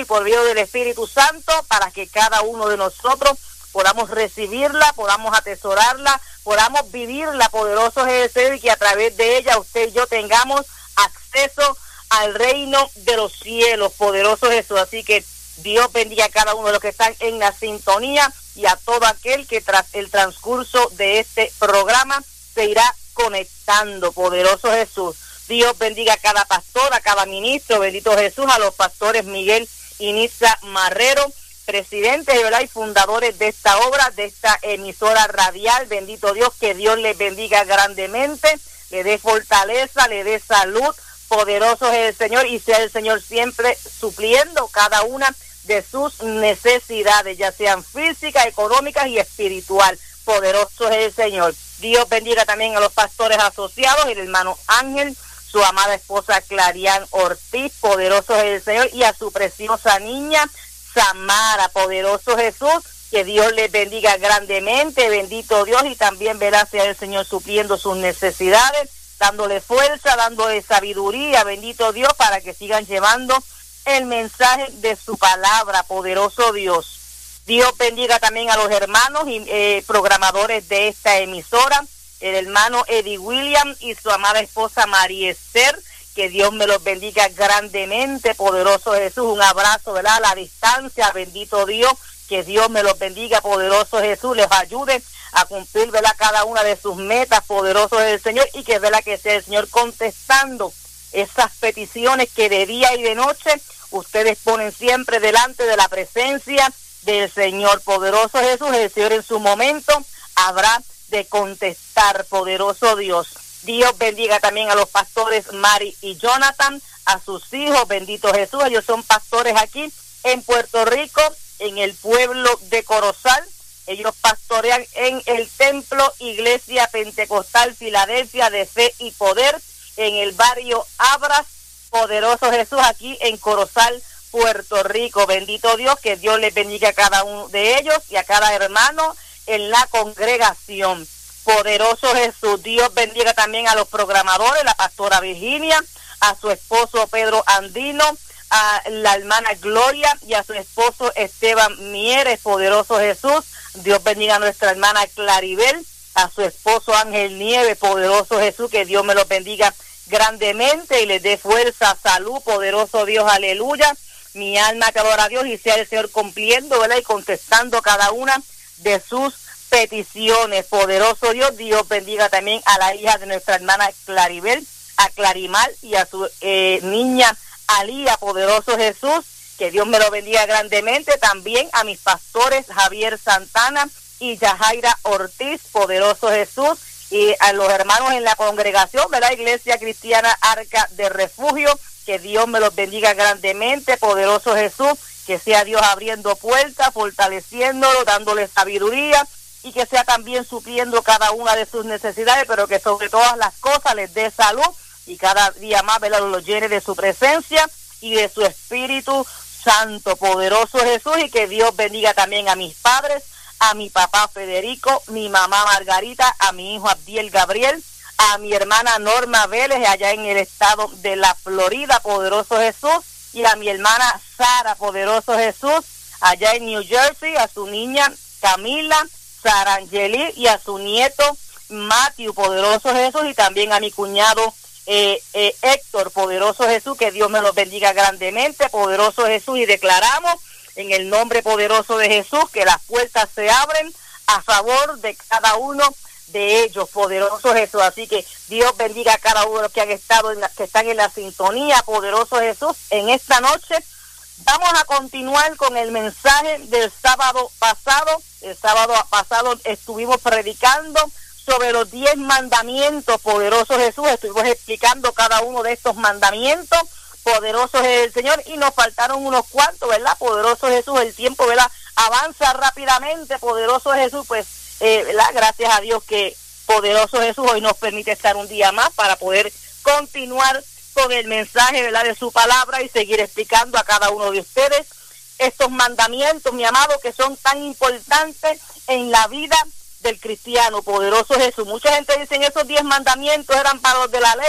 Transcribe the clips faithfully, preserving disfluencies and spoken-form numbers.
y por medio del Espíritu Santo, para que cada uno de nosotros podamos recibirla, podamos atesorarla, podamos vivirla, poderoso Jesús, y que a través de ella usted y yo tengamos acceso al reino de los cielos, poderoso Jesús. Así que Dios bendiga a cada uno de los que están en la sintonía y a todo aquel que tras el transcurso de este programa se irá conectando, poderoso Jesús. Dios bendiga a cada pastor, a cada ministro, bendito Jesús, a los pastores Miguel y Nitza Marrero, presidentes, ¿verdad?, y fundadores de esta obra, de esta emisora radial. Bendito Dios, que Dios les bendiga grandemente, le dé fortaleza, le dé salud. Poderoso es el Señor, y sea el Señor siempre supliendo cada una de sus necesidades, ya sean físicas, económicas y espiritual. Poderoso es el Señor. Dios bendiga también a los pastores asociados, el hermano Ángel, su amada esposa Clarián Ortiz, poderoso es el Señor, y a su preciosa niña Samara, poderoso Jesús, que Dios les bendiga grandemente, bendito Dios, y también verá sea el Señor supliendo sus necesidades, dándole fuerza, dándole sabiduría, bendito Dios, para que sigan llevando el mensaje de su palabra, poderoso Dios. Dios bendiga también a los hermanos y eh, programadores de esta emisora, el hermano Eddie William y su amada esposa María Esther, que Dios me los bendiga grandemente, poderoso Jesús. Un abrazo, ¿verdad?, a la distancia, bendito Dios, que Dios me los bendiga, poderoso Jesús, les ayude a cumplir, ¿verdad?, cada una de sus metas, poderoso es el Señor, y que, ¿verdad?, que sea el Señor contestando esas peticiones que de día y de noche ustedes ponen siempre delante de la presencia del Señor. Poderoso Jesús, el Señor en su momento habrá de contestar, poderoso Dios. Dios bendiga también a los pastores Mari y Jonathan, a sus hijos, bendito Jesús. Ellos son pastores aquí en Puerto Rico, en el pueblo de Corozal. Ellos pastorean en el Templo Iglesia Pentecostal Filadelfia de Fe y Poder, en el barrio Abras, poderoso Jesús, aquí en Corozal, Puerto Rico. Bendito Dios, que Dios les bendiga a cada uno de ellos y a cada hermano en la congregación. Poderoso Jesús, Dios bendiga también a los programadores, la pastora Virginia, a su esposo Pedro Andino, a la hermana Gloria y a su esposo Esteban Mieres, poderoso Jesús. Dios bendiga a nuestra hermana Claribel, a su esposo Ángel Nieves, poderoso Jesús, que Dios me los bendiga grandemente y les dé fuerza, salud, poderoso Dios, aleluya. Mi alma te adora a Dios, y sea el Señor cumpliendo, ¿verdad?, y contestando cada una de sus peticiones, poderoso Dios. Dios bendiga también a la hija de nuestra hermana Claribel, a Clarimal y a su eh, niña Alía, poderoso Jesús, que Dios me lo bendiga grandemente. También a mis pastores Javier Santana y Yajaira Ortiz, poderoso Jesús, y a los hermanos en la congregación de la Iglesia Cristiana Arca de Refugio, que Dios me los bendiga grandemente, poderoso Jesús, que sea Dios abriendo puertas, fortaleciéndolo, dándole sabiduría, y que sea también supliendo cada una de sus necesidades, pero que sobre todas las cosas les dé salud, y cada día más, ¿verdad?, los llene de su presencia y de su Espíritu Santo, poderoso Jesús. Y que Dios bendiga también a mis padres, a mi papá Federico, mi mamá Margarita, a mi hijo Abdiel Gabriel, a mi hermana Norma Vélez, allá en el estado de la Florida, poderoso Jesús, y a mi hermana Sara, poderoso Jesús, allá en New Jersey, a su niña Camila, Sarangeli, y a su nieto Matthew, poderoso Jesús, y también a mi cuñado eh, eh, Héctor, poderoso Jesús, que Dios me los bendiga grandemente, poderoso Jesús, y declaramos en el nombre poderoso de Jesús que las puertas se abren a favor de cada uno de ellos, poderoso Jesús. Así que Dios bendiga a cada uno de los que han estado en la, que están en la sintonía, poderoso Jesús. En esta noche vamos a continuar con el mensaje del sábado pasado. El sábado pasado estuvimos predicando sobre los diez mandamientos, poderoso Jesús. Estuvimos explicando cada uno de estos mandamientos, poderoso es el Señor, y nos faltaron unos cuantos, ¿verdad? Poderoso Jesús, el tiempo, ¿verdad?, avanza rápidamente, poderoso Jesús, pues, eh, ¿verdad?, gracias a Dios que poderoso Jesús hoy nos permite estar un día más para poder continuar con el mensaje, ¿verdad?, de su palabra, y seguir explicando a cada uno de ustedes estos mandamientos, mi amado, que son tan importantes en la vida del cristiano, poderoso Jesús. Mucha gente dice que esos diez mandamientos eran para los de la ley.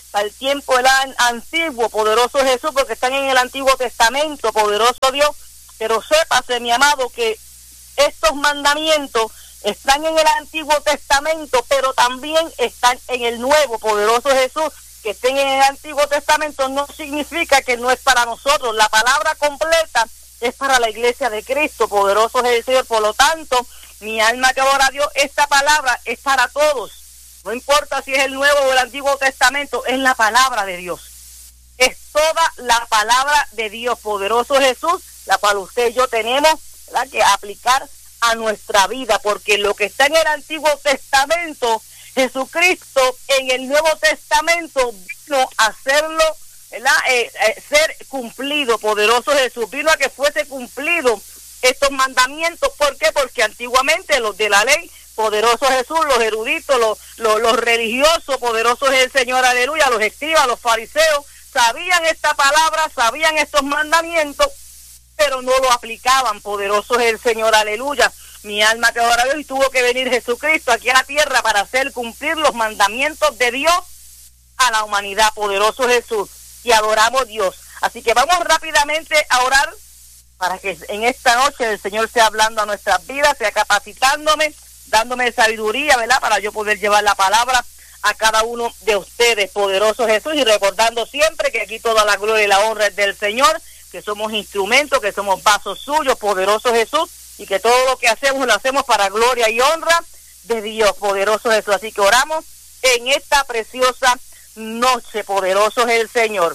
para el tiempo del antiguo, poderoso Jesús, porque están en el Antiguo Testamento, poderoso Dios, pero sépase, mi amado, que estos mandamientos están en el Antiguo Testamento, pero también están en el Nuevo, poderoso Jesús. Que estén en el Antiguo Testamento no significa que no es para nosotros. La palabra completa es para la iglesia de Cristo, poderoso es el Señor. Por lo tanto, mi alma que adora a Dios, esta palabra es para todos. No importa si es el Nuevo o el Antiguo Testamento, es la palabra de Dios. Es toda la palabra de Dios, poderoso Jesús, la cual usted y yo tenemos, ¿verdad?, que aplicar a nuestra vida, porque lo que está en el Antiguo Testamento, Jesucristo en el Nuevo Testamento vino a hacerlo, ¿verdad? Eh, eh, ser cumplido, poderoso Jesús, vino a que fuese cumplido estos mandamientos. ¿Por qué? Porque antiguamente los de la ley, poderoso Jesús, los eruditos, los, los, los religiosos, poderoso es el Señor, aleluya, los escribas, los fariseos, sabían esta palabra, sabían estos mandamientos, pero no lo aplicaban, poderoso es el Señor, aleluya. Mi alma que adora a Dios, y tuvo que venir Jesucristo aquí a la tierra para hacer cumplir los mandamientos de Dios a la humanidad, poderoso Jesús, y adoramos a Dios. Así que vamos rápidamente a orar para que en esta noche el Señor sea hablando a nuestras vidas, sea capacitándome, dándome sabiduría, ¿verdad?, para yo poder llevar la palabra a cada uno de ustedes, poderoso Jesús, y recordando siempre que aquí toda la gloria y la honra es del Señor, que somos instrumentos, que somos vasos suyos, poderoso Jesús, y que todo lo que hacemos lo hacemos para gloria y honra de Dios, poderoso Jesús. Así que oramos en esta preciosa noche, poderoso es el Señor.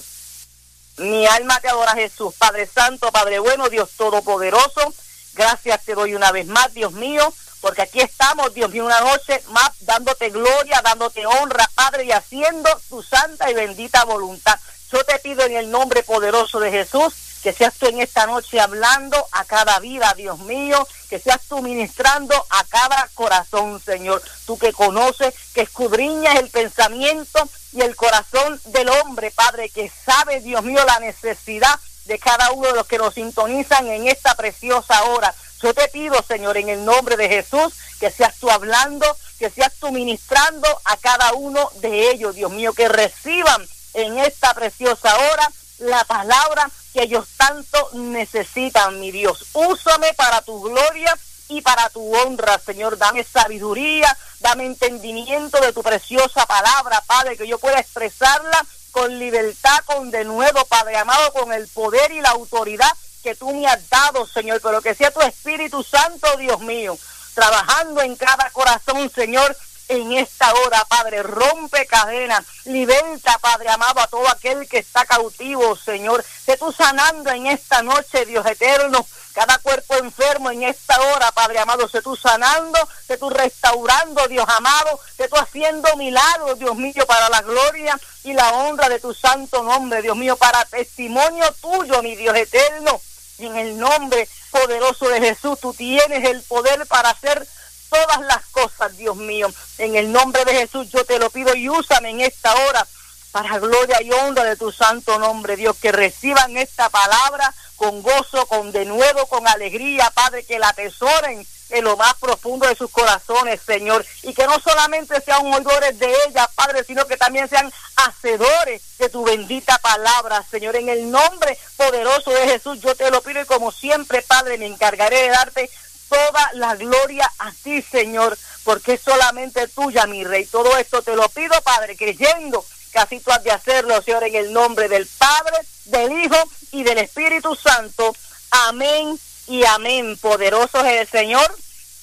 Mi alma te adora, Jesús. Padre Santo, Padre bueno, Dios Todopoderoso, gracias te doy una vez más, Dios mío, porque aquí estamos, Dios mío, una noche más dándote gloria, dándote honra, Padre, y haciendo tu santa y bendita voluntad. Yo te pido en el nombre poderoso de Jesús, que seas tú en esta noche hablando a cada vida, Dios mío, que seas tú ministrando a cada corazón, Señor. Tú que conoces, que escudriñas el pensamiento y el corazón del hombre, Padre, que sabe, Dios mío, la necesidad de cada uno de los que nos sintonizan en esta preciosa hora. Yo te pido, Señor, en el nombre de Jesús, que seas tú hablando, que seas tú ministrando a cada uno de ellos, Dios mío, que reciban en esta preciosa hora la palabra que ellos tanto necesitan, mi Dios. Úsame para tu gloria y para tu honra, Señor. Dame sabiduría, dame entendimiento de tu preciosa palabra, Padre, que yo pueda expresarla con libertad, con denuedo, Padre amado, con el poder y la autoridad que tú me has dado, Señor, pero que sea tu Espíritu Santo, Dios mío, trabajando en cada corazón, Señor, en esta hora, Padre. Rompe cadenas, liberta, Padre amado, a todo aquel que está cautivo, Señor. Sé tú sanando en esta noche, Dios eterno, cada cuerpo enfermo en esta hora, Padre amado. Sé tú sanando, sé tú restaurando, Dios amado. Sé tú haciendo milagros, Dios mío, para la gloria y la honra de tu santo nombre, Dios mío, para testimonio tuyo, mi Dios eterno. En el nombre poderoso de Jesús, tú tienes el poder para hacer todas las cosas, Dios mío. En el nombre de Jesús yo te lo pido, y úsame en esta hora para gloria y honra de tu santo nombre, Dios. Que reciban esta palabra con gozo, con denuedo, con alegría, Padre, que la atesoren en lo más profundo de sus corazones, Señor, y que no solamente sean oidores de ella, Padre, sino que también sean hacedores de tu bendita palabra, Señor. En el nombre poderoso de Jesús yo te lo pido, y como siempre, Padre, me encargaré de darte toda la gloria a ti, Señor, porque es solamente tuya, mi Rey. Todo esto te lo pido, Padre, creyendo que así tú has de hacerlo, Señor, en el nombre del Padre, del Hijo y del Espíritu Santo. Amén y amén. Poderoso es el Señor.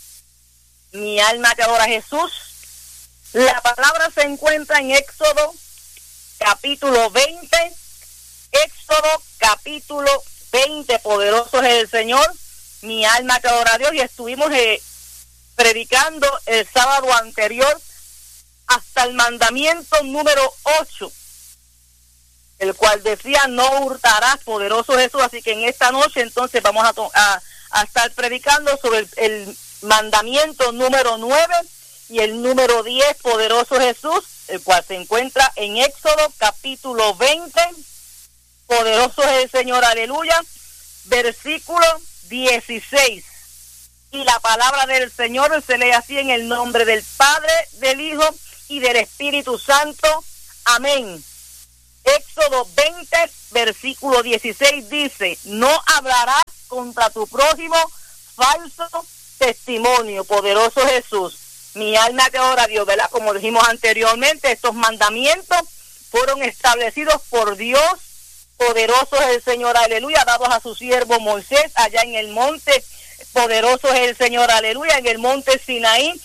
Mi alma te adora, Jesús. La palabra se encuentra en Éxodo capítulo veinte. Éxodo capítulo veinte. Poderoso es el Señor. Mi alma te adora a Dios. Y estuvimos eh, predicando el sábado anterior hasta el mandamiento número ocho, el cual decía: no hurtarás, poderoso Jesús. Así que en esta noche entonces vamos a, a, a estar predicando sobre el, el mandamiento número nueve y el número diez, poderoso Jesús, el cual se encuentra en Éxodo capítulo veinte. Poderoso es el Señor, aleluya. Versículo dieciséis. Y la palabra del Señor se lee así: en el nombre del Padre, del Hijo y del Espíritu Santo. Amén. Éxodo veinte, versículo dieciséis dice, no hablarás contra tu prójimo falso testimonio. Poderoso Jesús, mi alma te adora a Dios, ¿verdad? Como dijimos anteriormente, estos mandamientos fueron establecidos por Dios. Poderoso es el Señor, aleluya, dados a su siervo Moisés allá en el monte. Poderoso es el Señor, aleluya, en el monte Sinaí.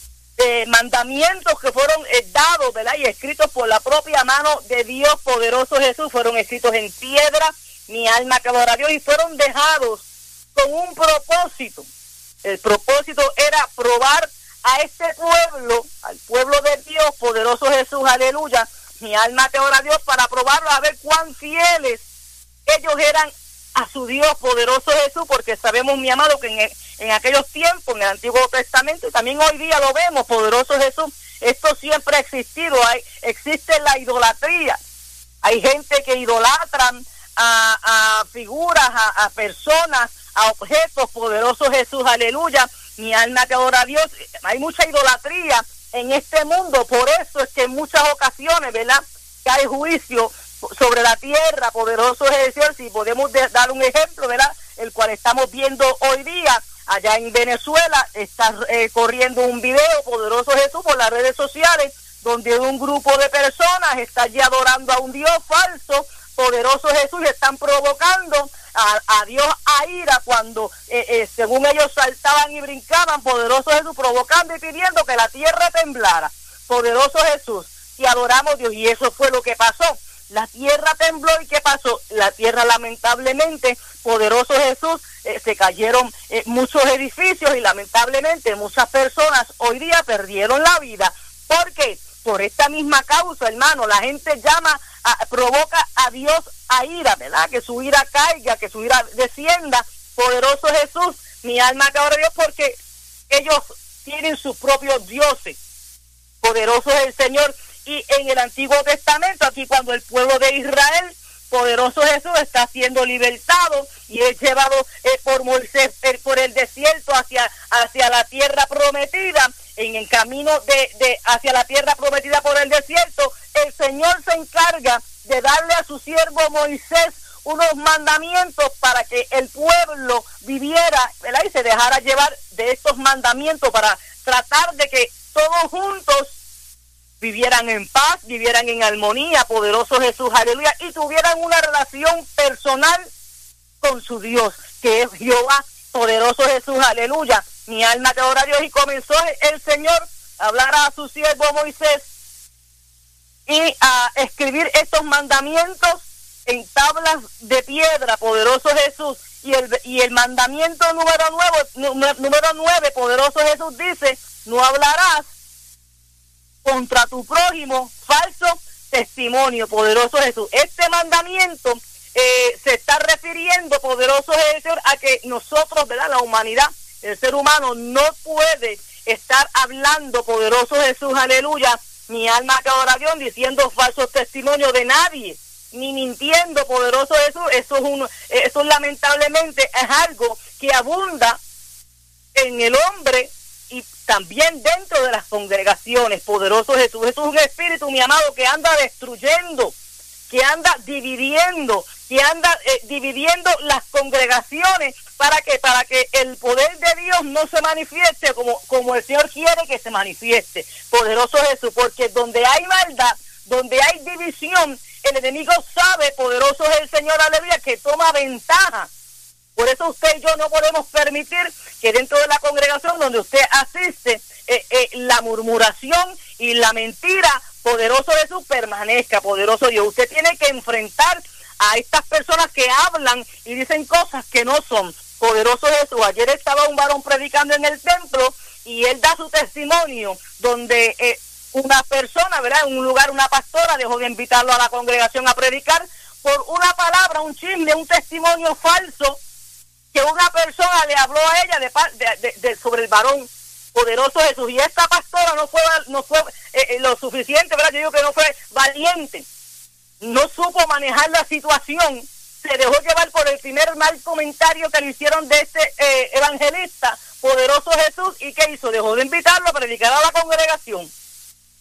Eh, mandamientos que fueron eh, dados, ¿verdad? Y escritos por la propia mano de Dios. Poderoso Jesús, fueron escritos en piedra. Mi alma que adora a Dios, y fueron dejados con un propósito. El propósito era probar a este pueblo, al pueblo de Dios. Poderoso Jesús, aleluya. Mi alma te adora a Dios, para probarlo, a ver cuán fieles ellos eran a su Dios. Poderoso Jesús, porque sabemos, mi amado, que en, el, en aquellos tiempos, en el Antiguo Testamento, y también hoy día lo vemos, poderoso Jesús, esto siempre ha existido. Hay, existe la idolatría. Hay gente que idolatran a, a figuras, a, a personas, a objetos. Poderoso Jesús, aleluya. Mi alma te adora a Dios. Hay mucha idolatría en este mundo, por eso es que en muchas ocasiones, ¿verdad?, cae juicio sobre la tierra. Poderoso es el Señor. Si podemos de, dar un ejemplo, ¿verdad?, el cual estamos viendo hoy día, allá en Venezuela, está eh, corriendo un video, poderoso Jesús, por las redes sociales, donde un grupo de personas está allí adorando a un Dios falso. Poderoso Jesús, y están provocando a, a Dios a ira cuando eh, eh, según ellos saltaban y brincaban. Poderoso Jesús, provocando y pidiendo que la tierra temblara. Poderoso Jesús, y adoramos a Dios, y eso fue lo que pasó. La tierra tembló, y ¿qué pasó? La tierra, lamentablemente, poderoso Jesús, eh, se cayeron eh, muchos edificios, y lamentablemente muchas personas hoy día perdieron la vida. ¿Por qué? Por esta misma causa, hermano. La gente llama, a, provoca a Dios a ira, ¿verdad? Que su ira caiga, que su ira descienda. Poderoso Jesús, mi alma te adora a Dios, porque ellos tienen sus propios dioses. Poderoso es el Señor. Y en el Antiguo Testamento, aquí cuando el pueblo de Israel, poderoso Jesús, está siendo libertado y es llevado eh, por Moisés eh, por el desierto hacia, hacia la tierra prometida, en el camino de, de hacia la tierra prometida por el desierto, el Señor se encarga de darle a su siervo Moisés unos mandamientos para que el pueblo viviera, ¿verdad?, y se dejara llevar de estos mandamientos, para tratar de que todos juntos vivieran en paz, vivieran en armonía. Poderoso Jesús, aleluya, y tuvieran una relación personal con su Dios, que es Jehová. Poderoso Jesús, aleluya. Mi alma te adora a Dios, y comenzó el Señor a hablar a su siervo Moisés y a escribir estos mandamientos en tablas de piedra. Poderoso Jesús, y el, y el mandamiento número nueve, número nueve, poderoso Jesús dice, no hablarás contra tu prójimo falso testimonio. Poderoso Jesús, este mandamiento eh, se está refiriendo, poderoso Jesús, a que nosotros, ¿verdad?, la humanidad, el ser humano no puede estar hablando, poderoso Jesús, aleluya, mi alma te adora a Dios, diciendo falsos testimonios de nadie, ni mintiendo. Poderoso Jesús, eso es un, eso lamentablemente es algo que abunda en el hombre y también dentro de las congregaciones. Poderoso Jesús, Jesús es un espíritu, mi amado, que anda destruyendo, que anda dividiendo, que anda eh, dividiendo las congregaciones. ¿Para que Para que el poder de Dios no se manifieste como, como el Señor quiere que se manifieste. Poderoso Jesús, porque donde hay maldad, donde hay división, el enemigo sabe, poderoso es el Señor, aleluya, que toma ventaja. Por eso usted y yo no podemos permitir que dentro de la congregación donde usted asiste, eh, eh, la murmuración y la mentira, poderoso Jesús, permanezca. Poderoso Dios, usted tiene que enfrentar a estas personas que hablan y dicen cosas que no son. Poderoso Jesús, ayer estaba un varón predicando en el templo y él da su testimonio donde eh, una persona, ¿verdad?, en un lugar, una pastora dejó de invitarlo a la congregación a predicar por una palabra, un chisme, un testimonio falso que una persona le habló a ella de, de, de, de sobre el varón. Poderoso Jesús, y esta pastora no fue no fue eh, lo suficiente, ¿verdad? Yo digo que no fue valiente, no supo manejar la situación, se dejó llevar por el primer mal comentario que le hicieron de este eh, evangelista. Poderoso Jesús, ¿y qué hizo? Dejó de invitarlo a predicar a la congregación.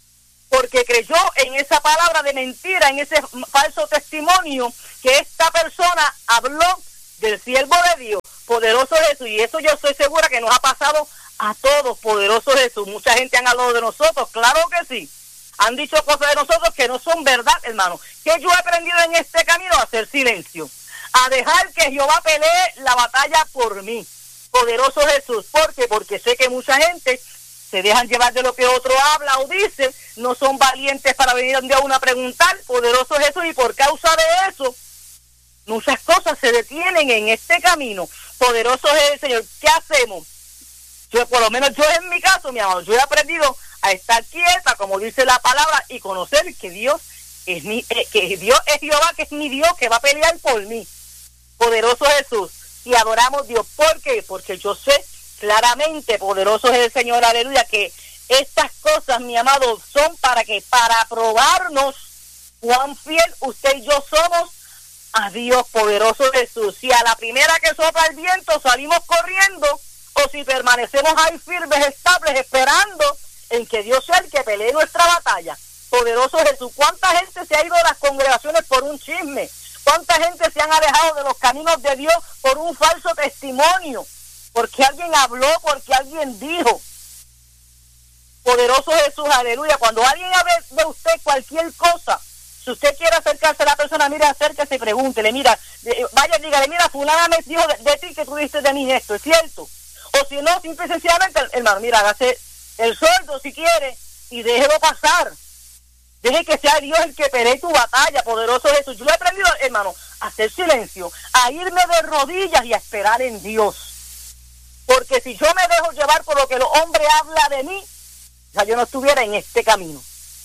porque creyó en esa palabra de mentira, en ese falso testimonio que esta persona habló del siervo de Dios, poderoso Jesús. Y eso yo estoy segura que nos ha pasado a todos, poderoso Jesús. Mucha gente han hablado de nosotros, claro que sí. Han dicho cosas de nosotros que no son verdad, hermano. Que yo he aprendido en este camino a hacer silencio, a dejar que Jehová pelee la batalla por mí. Poderoso Jesús. ¿Por qué? Porque sé que mucha gente se dejan llevar de lo que otro habla o dice, no son valientes para venir donde a uno a preguntar, poderoso Jesús, y por causa de eso, muchas cosas se detienen en este camino. Poderoso es el Señor. ¿Qué hacemos? Yo, por lo menos yo en mi caso, mi amado, yo he aprendido a estar quieta, como dice la palabra, y conocer que Dios es mi, eh, que Dios es Jehová, que es mi Dios, que va a pelear por mí. Poderoso Jesús. Y adoramos a Dios. ¿Por qué? Porque yo sé claramente, poderoso es el Señor, aleluya, que estas cosas, mi amado, son para que, para probarnos cuán fiel usted y yo somos a Dios, poderoso Jesús. Si a la primera que sopla el viento salimos corriendo, o si permanecemos ahí firmes, estables, esperando en que Dios sea el que pelee nuestra batalla. Poderoso Jesús. ¿Cuánta gente se ha ido de las congregaciones por un chisme? ¿Cuánta gente se han alejado de los caminos de Dios por un falso testimonio? Porque alguien habló, porque alguien dijo. Poderoso Jesús, aleluya. Cuando alguien hable de usted cualquier cosa, si usted quiere acercarse a la persona, mire, acérquese y pregúntele, mira, vaya, dígale, mira, fulana me dijo de, de ti que tú diste de mí esto, ¿es cierto? O si no, simple y sencillamente, hermano, mira, hágase el sordo si quiere y déjelo pasar. Deje que sea Dios el que pelee tu batalla, poderoso Jesús. Yo lo he aprendido, hermano, a hacer silencio, a irme de rodillas y a esperar en Dios. Porque si yo me dejo llevar por lo que los hombres hablan de mí, ya yo no estuviera en este camino.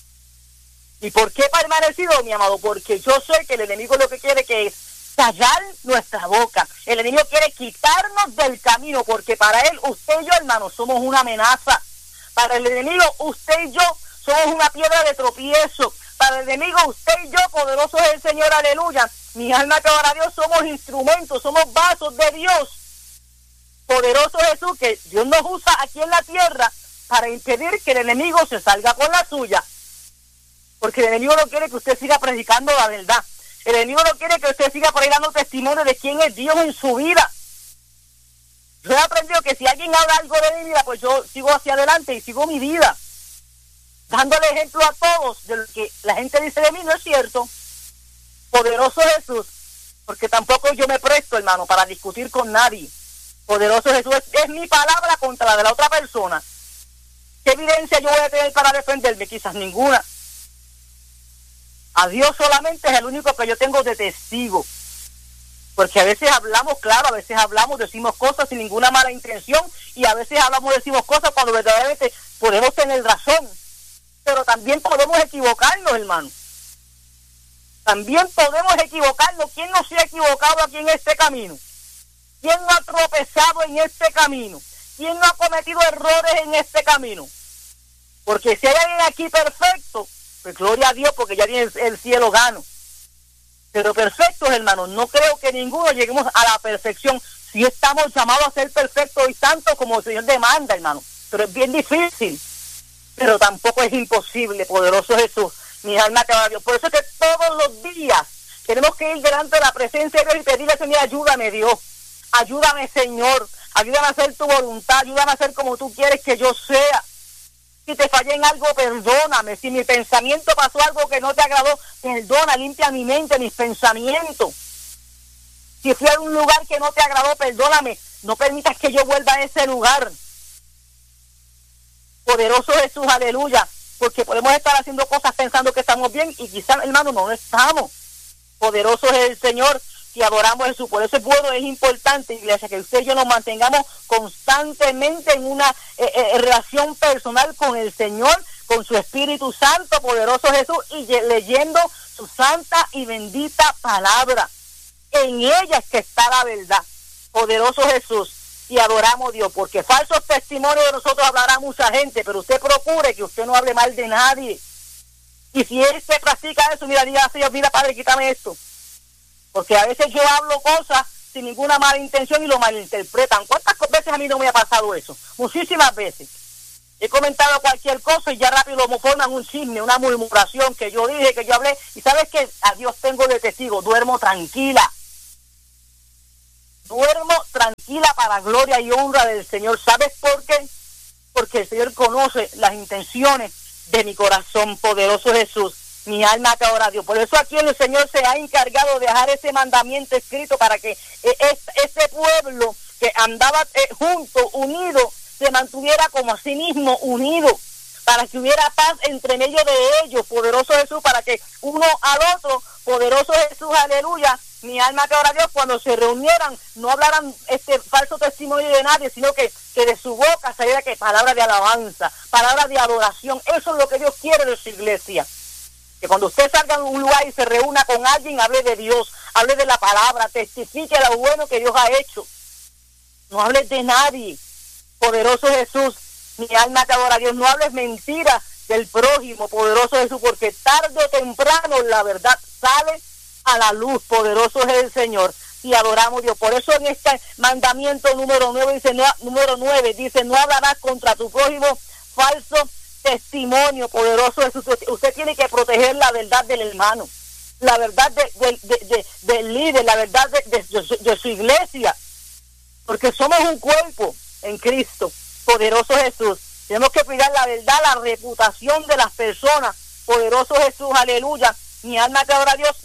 ¿Y por qué he permanecido, mi amado? Porque yo sé que el enemigo lo que quiere que es callar nuestra boca. El enemigo quiere quitarnos del camino, porque para él, usted y yo, hermano, somos una amenaza. Para el enemigo, usted y yo somos una piedra de tropiezo. Para el enemigo, usted y yo, poderoso es el Señor, aleluya. Mi alma que adora a Dios, somos instrumentos, somos vasos de Dios. Poderoso Jesús, que Dios nos usa aquí en la tierra para impedir que el enemigo se salga con la suya. Porque el enemigo no quiere que usted siga predicando la verdad. El enemigo no quiere que usted siga por ahí dando testimonio de quién es Dios en su vida. Yo he aprendido que si alguien habla algo de mi vida, pues yo sigo hacia adelante y sigo mi vida, dándole ejemplo a todos de lo que la gente dice de mí. No es cierto. Poderoso Jesús, porque tampoco yo me presto, hermano, para discutir con nadie. Poderoso Jesús, es, es mi palabra contra la de la otra persona. ¿Qué evidencia yo voy a tener para defenderme? Quizás ninguna. A Dios solamente es el único que yo tengo de testigo. Porque a veces hablamos, claro, a veces hablamos, decimos cosas sin ninguna mala intención, y a veces hablamos, decimos cosas cuando verdaderamente podemos tener razón. Pero también podemos equivocarnos, hermano. También podemos equivocarnos. ¿Quién no se ha equivocado aquí en este camino? ¿Quién no ha tropezado en este camino? ¿Quién no ha cometido errores en este camino? Porque si hay alguien aquí perfecto, pues gloria a Dios, porque ya tiene el cielo gano. Pero perfectos, hermanos, no creo que ninguno lleguemos a la perfección. Si estamos llamados a ser perfectos y santos como el Señor demanda, hermano. Pero es bien difícil. Pero tampoco es imposible, poderoso Jesús. Mi alma te adora a Dios. Por eso es que todos los días tenemos que ir delante de la presencia de Dios y pedirle, Señor, ayúdame, Dios. Ayúdame, Señor. Ayúdame a hacer tu voluntad. Ayúdame a hacer como tú quieres que yo sea. Si te fallé en algo, perdóname. Si mi pensamiento pasó algo que no te agradó, perdona, limpia mi mente, mis pensamientos. Si fui a un lugar que no te agradó, perdóname. No permitas que yo vuelva a ese lugar. Poderoso Jesús, aleluya. Porque podemos estar haciendo cosas pensando que estamos bien y quizás, hermano, no estamos. Poderoso es el Señor, que adoramos a Jesús. Por eso es bueno, es importante, iglesia, que usted y yo nos mantengamos constantemente en una eh, eh, relación personal con el Señor, con su Espíritu Santo, poderoso Jesús, y leyendo su santa y bendita palabra. En ella es que está la verdad. Poderoso Jesús, y adoramos a Dios, porque falsos testimonios de nosotros hablará mucha gente, pero usted procure que usted no hable mal de nadie. Y si él se practica eso, mira, diga, Señor, mira, Padre, quítame esto. Porque a veces yo hablo cosas sin ninguna mala intención y lo malinterpretan. ¿Cuántas veces a mí no me ha pasado eso? Muchísimas veces. He comentado cualquier cosa y ya rápido me forman un chisme, una murmuración que yo dije, que yo hablé. Y sabes que a Dios tengo de testigo, duermo tranquila. Duermo tranquila para gloria y honra del Señor. ¿Sabes por qué? Porque el Señor conoce las intenciones de mi corazón. Poderoso Jesús, mi alma te adora a Dios. Por eso aquí el Señor se ha encargado de dejar ese mandamiento escrito para que eh, ese pueblo que andaba eh, junto, unido, se mantuviera como a sí mismo unido, para que hubiera paz entre medio de ellos. Poderoso Jesús, para que uno al otro, poderoso Jesús, aleluya, mi alma que adora a Dios, cuando se reunieran, no hablaran este falso testimonio de nadie, sino que, que de su boca saliera que palabra de alabanza, palabra de adoración. Eso es lo que Dios quiere de su iglesia. Que cuando usted salga a un lugar y se reúna con alguien, hable de Dios, hable de la palabra, testifique lo bueno que Dios ha hecho. No hables de nadie. Poderoso Jesús, mi alma te adora a Dios. No hables mentiras del prójimo, poderoso Jesús, porque tarde o temprano la verdad sale a la luz. Poderoso es el Señor y adoramos a Dios. Por eso en este mandamiento número nueve dice, no, número nueve dice, no hablarás contra tu prójimo falso testimonio. Poderoso Jesús, usted tiene que proteger la verdad del hermano, la verdad de, de, de, de, del líder, la verdad de, de, de, de su iglesia, porque somos un cuerpo en Cristo. Poderoso Jesús, tenemos que cuidar la verdad, la reputación de las personas. Poderoso Jesús, aleluya, mi alma te adora a Dios,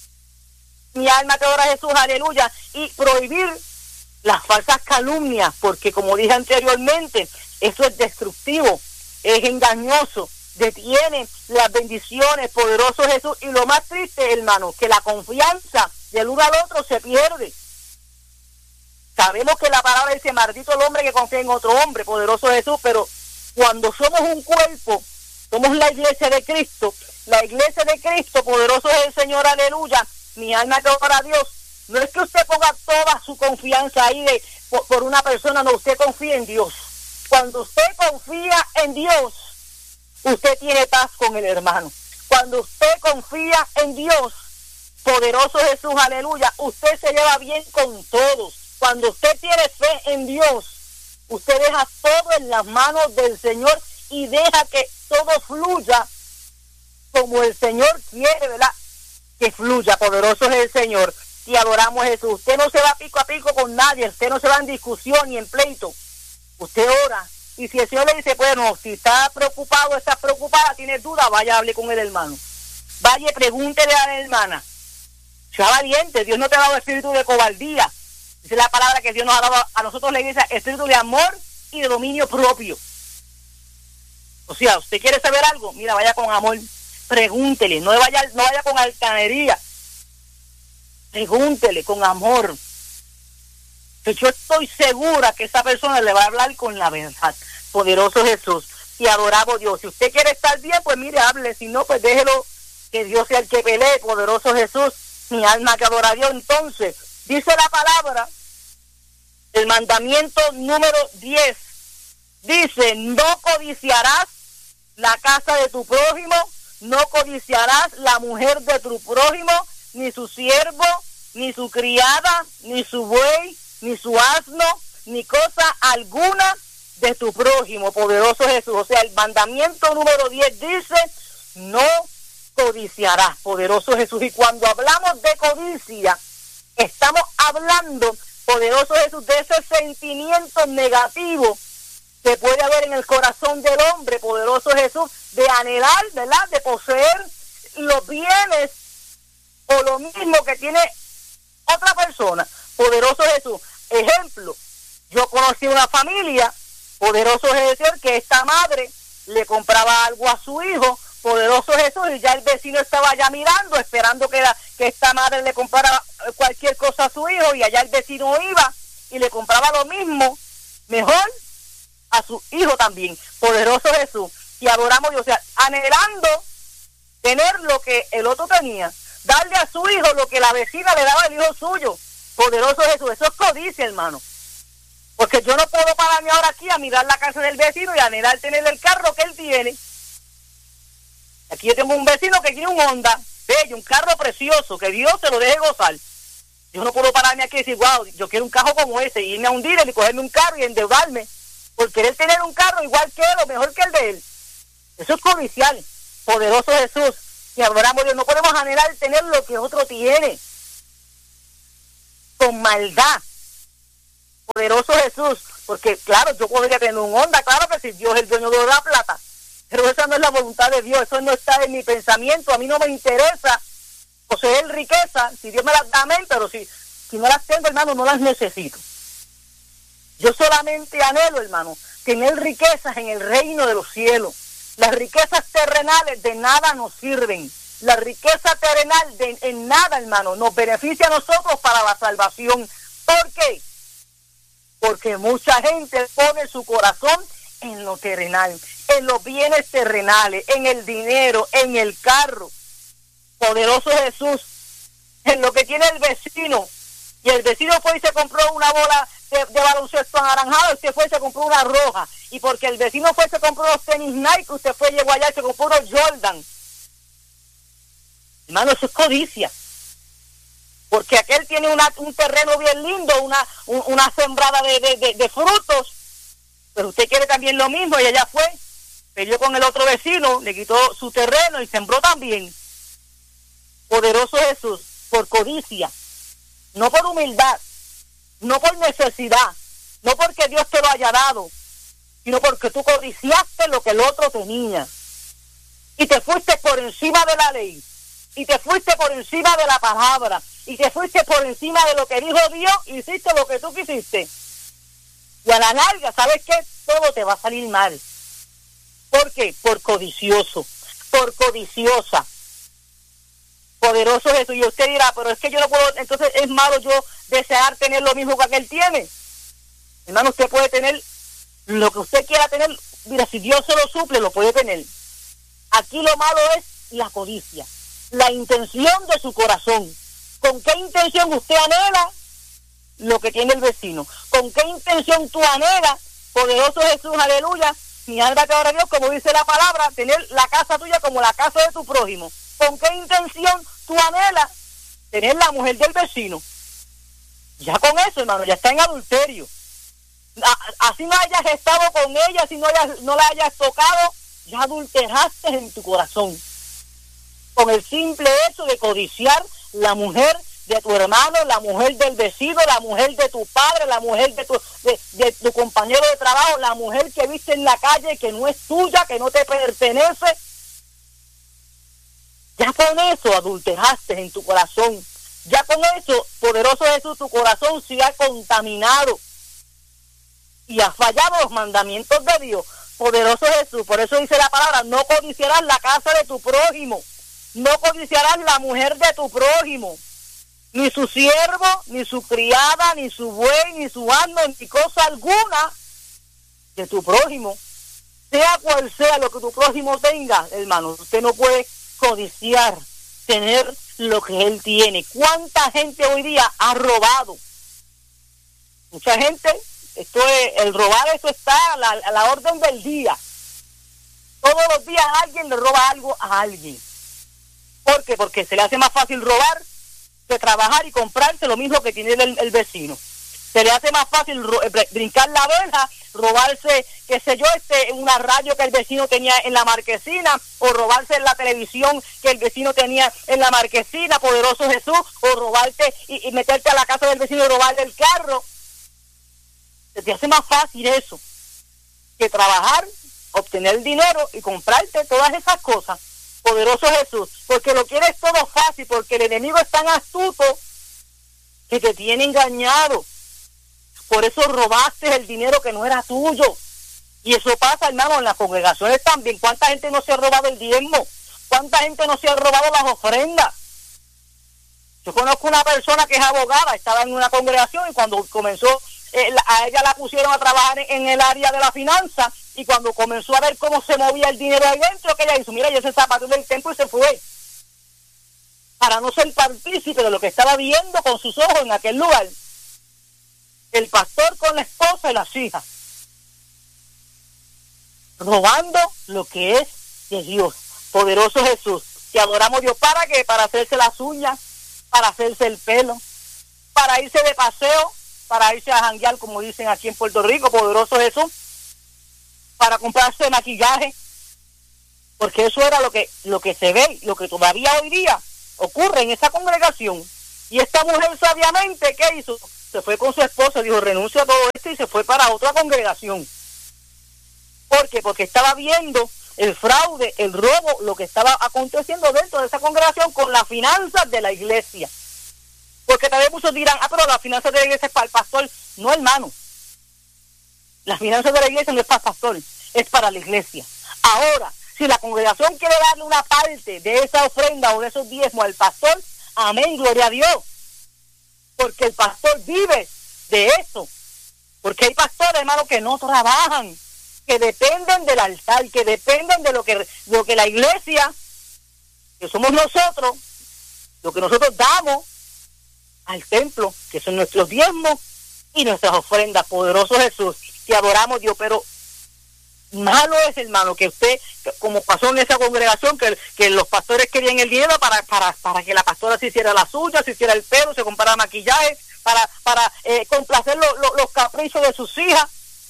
mi alma te adora a Jesús, aleluya, y prohibir las falsas calumnias, porque como dije anteriormente, eso es destructivo, es engañoso, detiene las bendiciones. Poderoso Jesús, y lo más triste, hermano, que la confianza del uno al otro se pierde. Sabemos que la palabra dice, maldito el hombre que confía en otro hombre. Poderoso Jesús, pero cuando somos un cuerpo, somos la iglesia de Cristo, la iglesia de Cristo, poderoso es el Señor, aleluya, mi alma te adora a Dios. No es que usted ponga toda su confianza ahí de, por, por una persona, no, usted confía en Dios. Cuando usted confía en Dios, usted tiene paz con el hermano. Cuando usted confía en Dios, poderoso Jesús, aleluya, usted se lleva bien con todos. Cuando usted tiene fe en Dios, usted deja todo en las manos del Señor y deja que todo fluya como el Señor quiere, ¿verdad? Que fluya. Poderoso es el Señor y adoramos a Jesús. Usted no se va pico a pico con nadie, usted no se va en discusión ni en pleito. Usted ora y si el Señor le dice, bueno, si está preocupado, está preocupada, tiene duda, vaya, hable con el hermano. Vaya, pregúntele a la hermana. Sea valiente, Dios no te ha dado espíritu de cobardía. Dice la palabra que Dios nos ha dado a nosotros, la iglesia, espíritu de amor y de dominio propio. O sea, usted quiere saber algo, mira, vaya con amor, pregúntele, no vaya, no vaya con altanería, pregúntele con amor. Pues yo estoy segura que esa persona le va a hablar con la verdad. Poderoso Jesús y adorado Dios. Si usted quiere estar bien, pues mire, hable, si no, pues déjelo que Dios sea el que pelee. Poderoso Jesús, mi alma que adora a Dios. Entonces, dice la palabra, el mandamiento número diez, dice, no codiciarás la casa de tu prójimo, no codiciarás la mujer de tu prójimo, ni su siervo, ni su criada, ni su buey, ni su asno, ni cosa alguna de tu prójimo. Poderoso Jesús. O sea, el mandamiento número diez dice, no codiciarás. Poderoso Jesús. Y cuando hablamos de codicia, estamos hablando, poderoso Jesús, de ese sentimiento negativo que puede haber en el corazón del hombre, poderoso Jesús, de anhelar, ¿verdad?, de poseer los bienes o lo mismo que tiene otra persona. Poderoso Jesús. Ejemplo, yo conocí una familia, poderoso Jesús, que esta madre le compraba algo a su hijo, poderoso Jesús, y ya el vecino estaba ya mirando, esperando que, la, que esta madre le comprara cualquier cosa a su hijo, y allá el vecino iba y le compraba lo mismo, mejor, a su hijo también. Poderoso Jesús. Y adoramos a Dios, o sea, anhelando tener lo que el otro tenía, darle a su hijo lo que la vecina le daba al hijo suyo. Poderoso Jesús. Eso es codicia, hermano. Porque yo no puedo pararme ahora aquí a mirar la casa del vecino y anhelar tener el carro que él tiene. Aquí yo tengo un vecino que tiene un Honda bello, un carro precioso, que Dios se lo deje gozar. Yo no puedo pararme aquí y decir, wow, yo quiero un carro como ese, y irme a un dealer y cogerme un carro y endeudarme. por querer tener un carro igual que él o mejor que el de él. Eso es codiciar. Poderoso Jesús, que adoramos a Dios. No podemos anhelar tener lo que otro tiene con maldad. Poderoso Jesús, porque claro, yo podría tener un Honda, claro que si Dios es el dueño de la plata, pero esa no es la voluntad de Dios, eso no está en mi pensamiento. A mí no me interesa poseer riqueza, si Dios me las da, amén, pero si, si no las tengo, hermano, no las necesito. Yo solamente anhelo, hermano, tener riquezas en el reino de los cielos. Las riquezas terrenales de nada nos sirven. La riqueza terrenal de, en nada, hermano, nos beneficia a nosotros para la salvación. ¿Por qué? Porque mucha gente pone su corazón en lo terrenal, en los bienes terrenales, en el dinero, en el carro. Poderoso Jesús, en lo que tiene el vecino. Y el vecino fue y se compró una bola de, de baloncesto anaranjado, usted fue y se compró una roja. Y porque el vecino fue y se compró los tenis Nike, usted fue y llegó allá y se compró unos Jordan. Hermano, eso es codicia. Porque aquel tiene una, un terreno bien lindo, una, un, una sembrada de, de, de, de frutos, pero usted quiere también lo mismo, y allá fue, peleó con el otro vecino, le quitó su terreno y sembró también. Poderoso Jesús, por codicia, no por humildad, no por necesidad, no porque Dios te lo haya dado, sino porque tú codiciaste lo que el otro tenía, y te fuiste por encima de la ley, y te fuiste por encima de la palabra, y te fuiste por encima de lo que dijo Dios, y hiciste lo que tú quisiste. Y a la larga, ¿sabes qué? Todo te va a salir mal. ¿Por qué? Por codicioso, por codiciosa. Poderoso Jesús. Y usted dirá, pero es que yo no puedo, entonces es malo yo desear tener lo mismo que aquel tiene. Hermano, usted puede tener lo que usted quiera tener. Mira, si Dios se lo suple, lo puede tener. Aquí lo malo es la codicia, la intención de su corazón. ¿Con qué intención usted anhela lo que tiene el vecino? ¿Con qué intención tú anhelas, poderoso Jesús, aleluya, mi alma te adora Dios, como dice la palabra, tener la casa tuya como la casa de tu prójimo? ¿Con qué intención tú anhelas tener la mujer del vecino? Ya con eso, hermano, ya está en adulterio. Así no hayas estado con ella, si no, hayas, no la hayas tocado, ya adulteraste en tu corazón. Con el simple hecho de codiciar la mujer de tu hermano, la mujer del vecino, la mujer de tu padre, la mujer de tu, de, de tu compañero de trabajo, la mujer que viste en la calle, que no es tuya, que no te pertenece. Ya con eso adulteraste en tu corazón. Ya con eso, poderoso Jesús, tu corazón se ha contaminado y ha fallado los mandamientos de Dios. Poderoso Jesús, por eso dice la palabra, no codiciarás la casa de tu prójimo. No codiciarás la mujer de tu prójimo, ni su siervo, ni su criada, ni su buey, ni su asno, ni cosa alguna de tu prójimo. Sea cual sea lo que tu prójimo tenga, hermano, usted no puede codiciar, tener lo que él tiene. ¿Cuánta gente hoy día ha robado? Mucha gente, esto es, el robar, eso está a la, a la orden del día. Todos los días alguien le roba algo a alguien. ¿Por qué? Porque se le hace más fácil robar que trabajar y comprarse lo mismo que tiene el, el vecino. Se le hace más fácil ro- brincar la verja, robarse, qué sé yo, este, una radio que el vecino tenía en la marquesina, o robarse la televisión que el vecino tenía en la marquesina, poderoso Jesús, o robarte y, y meterte a la casa del vecino y robarle el carro. Se te hace más fácil eso que trabajar, obtener dinero y comprarte todas esas cosas. Poderoso Jesús, porque lo quieres todo fácil, porque el enemigo es tan astuto que te tiene engañado. Por eso robaste el dinero que no era tuyo. Y eso pasa, hermano, en las congregaciones también. ¿Cuánta gente no se ha robado el diezmo? ¿Cuánta gente no se ha robado las ofrendas? Yo conozco una persona que es abogada, estaba en una congregación y cuando comenzó, eh, a ella la pusieron a trabajar en, en el área de la finanza. Y cuando comenzó a ver cómo se movía el dinero ahí dentro, que ella hizo, mira, ella se zapateó del templo y se fue. Para no ser partícipe de lo que estaba viendo con sus ojos en aquel lugar. El pastor con la esposa y las hijas. Robando lo que es de Dios. Poderoso Jesús. Te adoramos, Dios. ¿Para qué? Para hacerse las uñas, para hacerse el pelo, para irse de paseo, para irse a janguear, como dicen aquí en Puerto Rico. Poderoso Jesús. para comprarse maquillaje, porque eso era lo que, lo que se ve, lo que todavía hoy día ocurre en esa congregación. Y esta mujer sabiamente, ¿qué hizo? Se fue con su esposo, dijo, renuncio a todo esto y se fue para otra congregación. ¿Por qué? Porque estaba viendo el fraude, el robo, lo que estaba aconteciendo dentro de esa congregación con las finanzas de la iglesia. Porque tal vez muchos dirán, ah, pero las finanzas de la iglesia es para el pastor. No, hermano. Las finanzas de la iglesia no es para el pastor, es para la iglesia. Ahora, si la congregación quiere darle una parte de esa ofrenda o de esos diezmos al pastor, amén, gloria a Dios. Porque el pastor vive de eso. Porque hay pastores, hermano, que no trabajan, que dependen del altar, que dependen de lo que, de lo que la iglesia, que somos nosotros, lo que nosotros damos al templo, que son nuestros diezmos y nuestras ofrendas. Poderoso Jesús, te adoramos, Dios, pero malo es, hermano, que usted, como pasó en esa congregación, que, que los pastores querían el dinero para, para, para que la pastora se hiciera la suya, se hiciera el pelo, se comprara maquillaje, para, para eh, complacer lo, lo, los caprichos de sus hijas.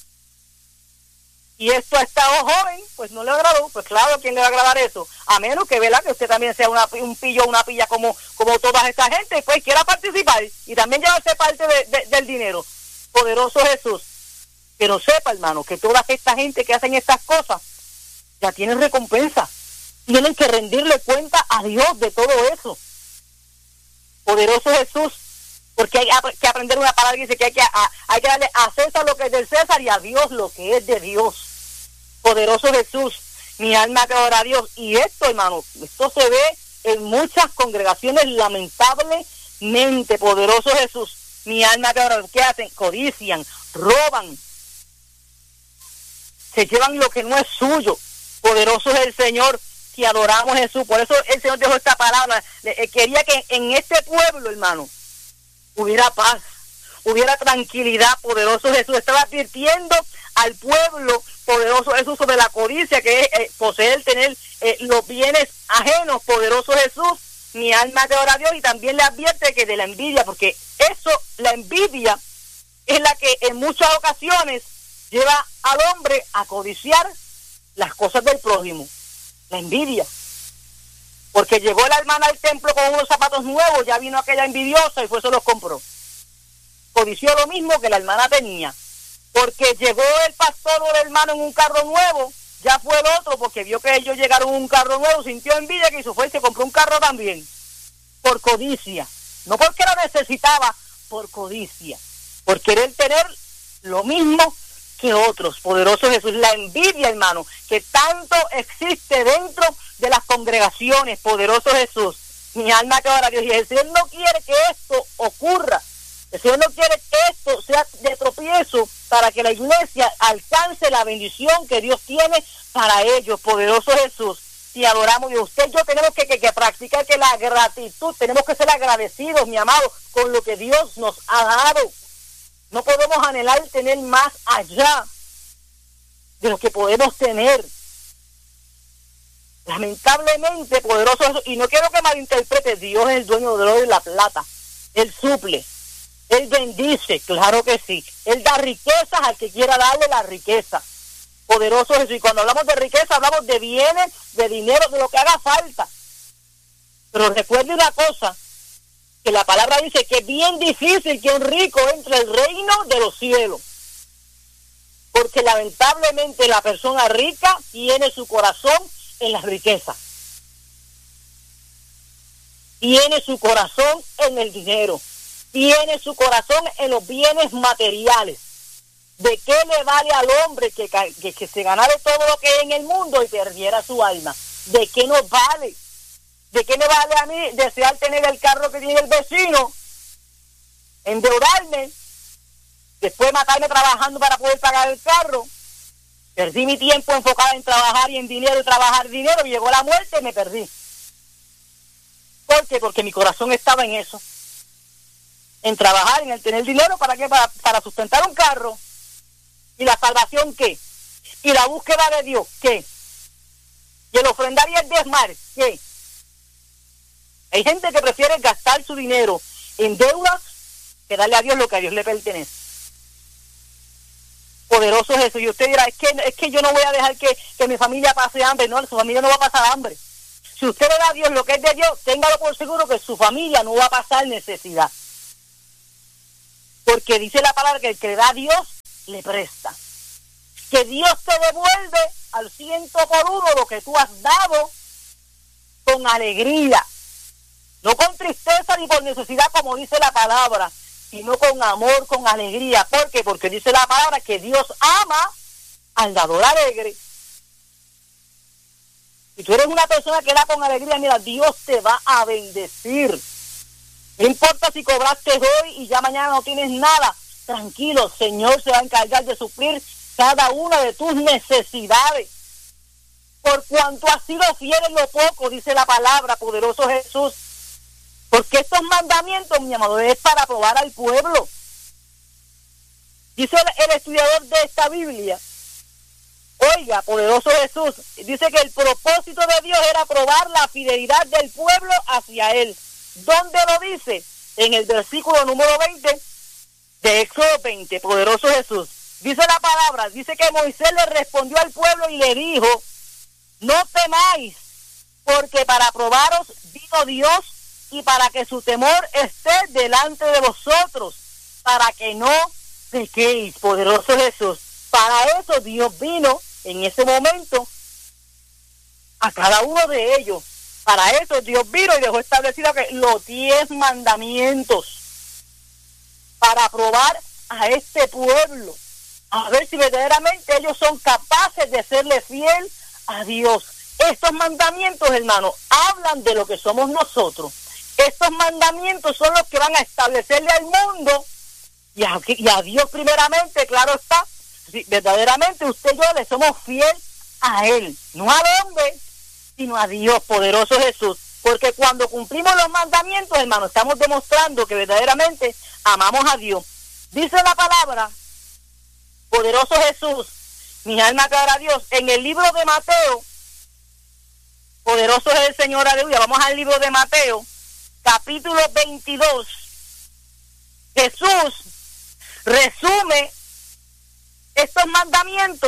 Y esto a esta joven, pues no le agradó. Pues claro, ¿quién le va a agradar eso? A menos que, ¿verdad?, que usted también sea una, un pillo o una pilla como, como toda esta gente, pues quiera participar y también llevarse parte de, de, del dinero. Poderoso Jesús. Pero sepa, hermano, que toda esta gente que hacen estas cosas ya tienen recompensa. Tienen que rendirle cuenta a Dios de todo eso. Poderoso Jesús. Porque hay que aprender una palabra que dice que hay que, a, hay que darle a César lo que es del César y a Dios lo que es de Dios. Poderoso Jesús. Mi alma que adora a Dios. Y esto, hermano, esto se ve en muchas congregaciones, lamentablemente. Poderoso Jesús. Mi alma que adora a Dios. ¿Qué hacen? Codician, roban, se llevan lo que no es suyo. Poderoso es el Señor, que adoramos a Jesús. Por eso el Señor dejó esta palabra. Eh, quería que en este pueblo, hermano, hubiera paz, hubiera tranquilidad. Poderoso Jesús estaba advirtiendo al pueblo, poderoso Jesús, sobre la codicia, que es eh, poseer, tener eh, los bienes ajenos. Poderoso Jesús, mi alma te adora a Dios. Y también le advierte que de la envidia, porque eso, la envidia, es la que en muchas ocasiones lleva al hombre a codiciar las cosas del prójimo. La envidia. Porque llegó la hermana al templo con unos zapatos nuevos, ya vino aquella envidiosa y fue se los compró. Codició lo mismo que la hermana tenía. Porque llegó el pastor o el hermano en un carro nuevo, ya fue el otro, porque vio que ellos llegaron en un carro nuevo, sintió envidia, que hizo fue y se compró un carro también. Por codicia. No porque lo necesitaba, por codicia. Por querer tener lo mismo que otros. Poderoso Jesús. La envidia, hermano, que tanto existe dentro de las congregaciones. Poderoso Jesús. Mi alma que adora a Dios. Y el Señor no quiere que esto ocurra. El Señor no quiere que esto sea de tropiezo para que la iglesia alcance la bendición que Dios tiene para ellos. Poderoso Jesús. Y adoramos. Y usted y yo tenemos que, que, que practicar que la gratitud. Tenemos que ser agradecidos, mi amado, con lo que Dios nos ha dado. No podemos anhelar tener más allá de lo que podemos tener. Lamentablemente, poderoso Jesús, y no quiero que malinterprete, Dios es el dueño del oro y la plata. Él suple, Él bendice, claro que sí. Él da riquezas al que quiera darle la riqueza. Poderoso Jesús, y cuando hablamos de riqueza, hablamos de bienes, de dinero, de lo que haga falta. Pero recuerde una cosa, que la palabra dice que es bien difícil que un rico entre al reino de los cielos. Porque lamentablemente la persona rica tiene su corazón en las riquezas. Tiene su corazón en el dinero. Tiene su corazón en los bienes materiales. ¿De qué le vale al hombre que, que, que se ganara todo lo que hay en el mundo y perdiera su alma? ¿De qué nos vale? ¿De qué me vale a mí desear tener el carro que tiene el vecino, endeudarme, después matarme trabajando para poder pagar el carro? Perdí mi tiempo enfocado en trabajar y en dinero y trabajar dinero, y llegó la muerte y me perdí. ¿Por qué? Porque mi corazón estaba en eso, en trabajar, en el tener dinero, ¿para qué? Para, para sustentar un carro. ¿Y la salvación qué? ¿Y la búsqueda de Dios qué? ¿Y el ofrendar y el diezmar qué? Hay gente que prefiere gastar su dinero en deudas que darle a Dios lo que a Dios le pertenece. Por Poderoso Jesús. Y usted dirá, es que, es que yo no voy a dejar que, que mi familia pase hambre. No, su familia no va a pasar hambre. Si usted le da a Dios lo que es de Dios, téngalo por seguro que su familia no va a pasar necesidad. Porque dice la palabra que el que le da a Dios, le presta. Que Dios te devuelve al ciento por uno lo que tú has dado con alegría. No con tristeza ni por necesidad, como dice la palabra, sino con amor, con alegría. ¿Por qué? Porque dice la palabra que Dios ama al dador alegre. Si tú eres una persona que da con alegría, mira, Dios te va a bendecir. No importa si cobraste hoy y ya mañana no tienes nada. Tranquilo, Señor se va a encargar de suplir cada una de tus necesidades. Por cuanto has sido fiel en lo poco, dice la palabra, poderoso Jesús. Porque estos mandamientos, mi amado, es para probar al pueblo. Dice el, el estudiador de esta Biblia, oiga, poderoso Jesús, dice que el propósito de Dios era probar la fidelidad del pueblo hacia Él. ¿Dónde lo dice? En el versículo número veinte de Éxodo veinte, poderoso Jesús. Dice la palabra, dice que Moisés le respondió al pueblo y le dijo, no temáis, porque para probaros vino Dios y para que su temor esté delante de vosotros, para que no pequéis, poderoso Jesús. Para eso Dios vino en ese momento a cada uno de ellos. Para eso Dios vino y dejó establecido que los diez mandamientos para probar a este pueblo, a ver si verdaderamente ellos son capaces de serle fiel a Dios. Estos mandamientos, hermanos, hablan de lo que somos nosotros. Estos mandamientos son los que van a establecerle al mundo y a, y a Dios primeramente, claro está, si verdaderamente usted y yo le somos fiel a Él, no al hombre, sino a Dios, poderoso Jesús. Porque cuando cumplimos los mandamientos, hermano, estamos demostrando que verdaderamente amamos a Dios. Dice la palabra, poderoso Jesús, mi alma adora a Dios, en el libro de Mateo, poderoso es el Señor, aleluya. Vamos al libro de Mateo, capítulo veintidós. Jesús resume estos mandamientos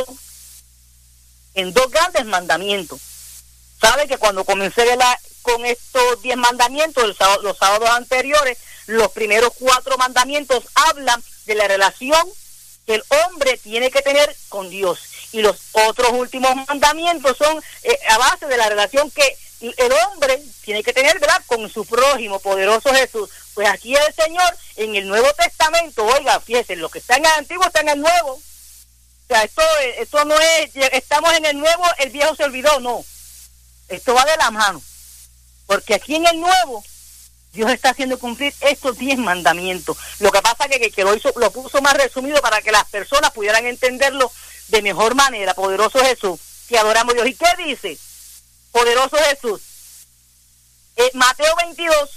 en dos grandes mandamientos. Sabe que cuando comencé la, con estos diez mandamientos, el sábado, los sábados anteriores, los primeros cuatro mandamientos hablan de la relación que el hombre tiene que tener con Dios. Y los otros últimos mandamientos son eh, a base de la relación que el hombre tiene que tener, ¿verdad?, con su prójimo, poderoso Jesús. Pues aquí el Señor, en el Nuevo Testamento, oiga, fíjense, lo que está en el Antiguo está en el Nuevo. O sea, esto, esto no es, estamos en el Nuevo, el Viejo se olvidó, no. Esto va de la mano. Porque aquí en el Nuevo, Dios está haciendo cumplir estos diez mandamientos. Lo que pasa es que, que, que lo, hizo, lo puso más resumido para que las personas pudieran entenderlo de mejor manera, poderoso Jesús, que adoramos a Dios. ¿Y qué dice? Poderoso Jesús. Eh, Mateo veintidós,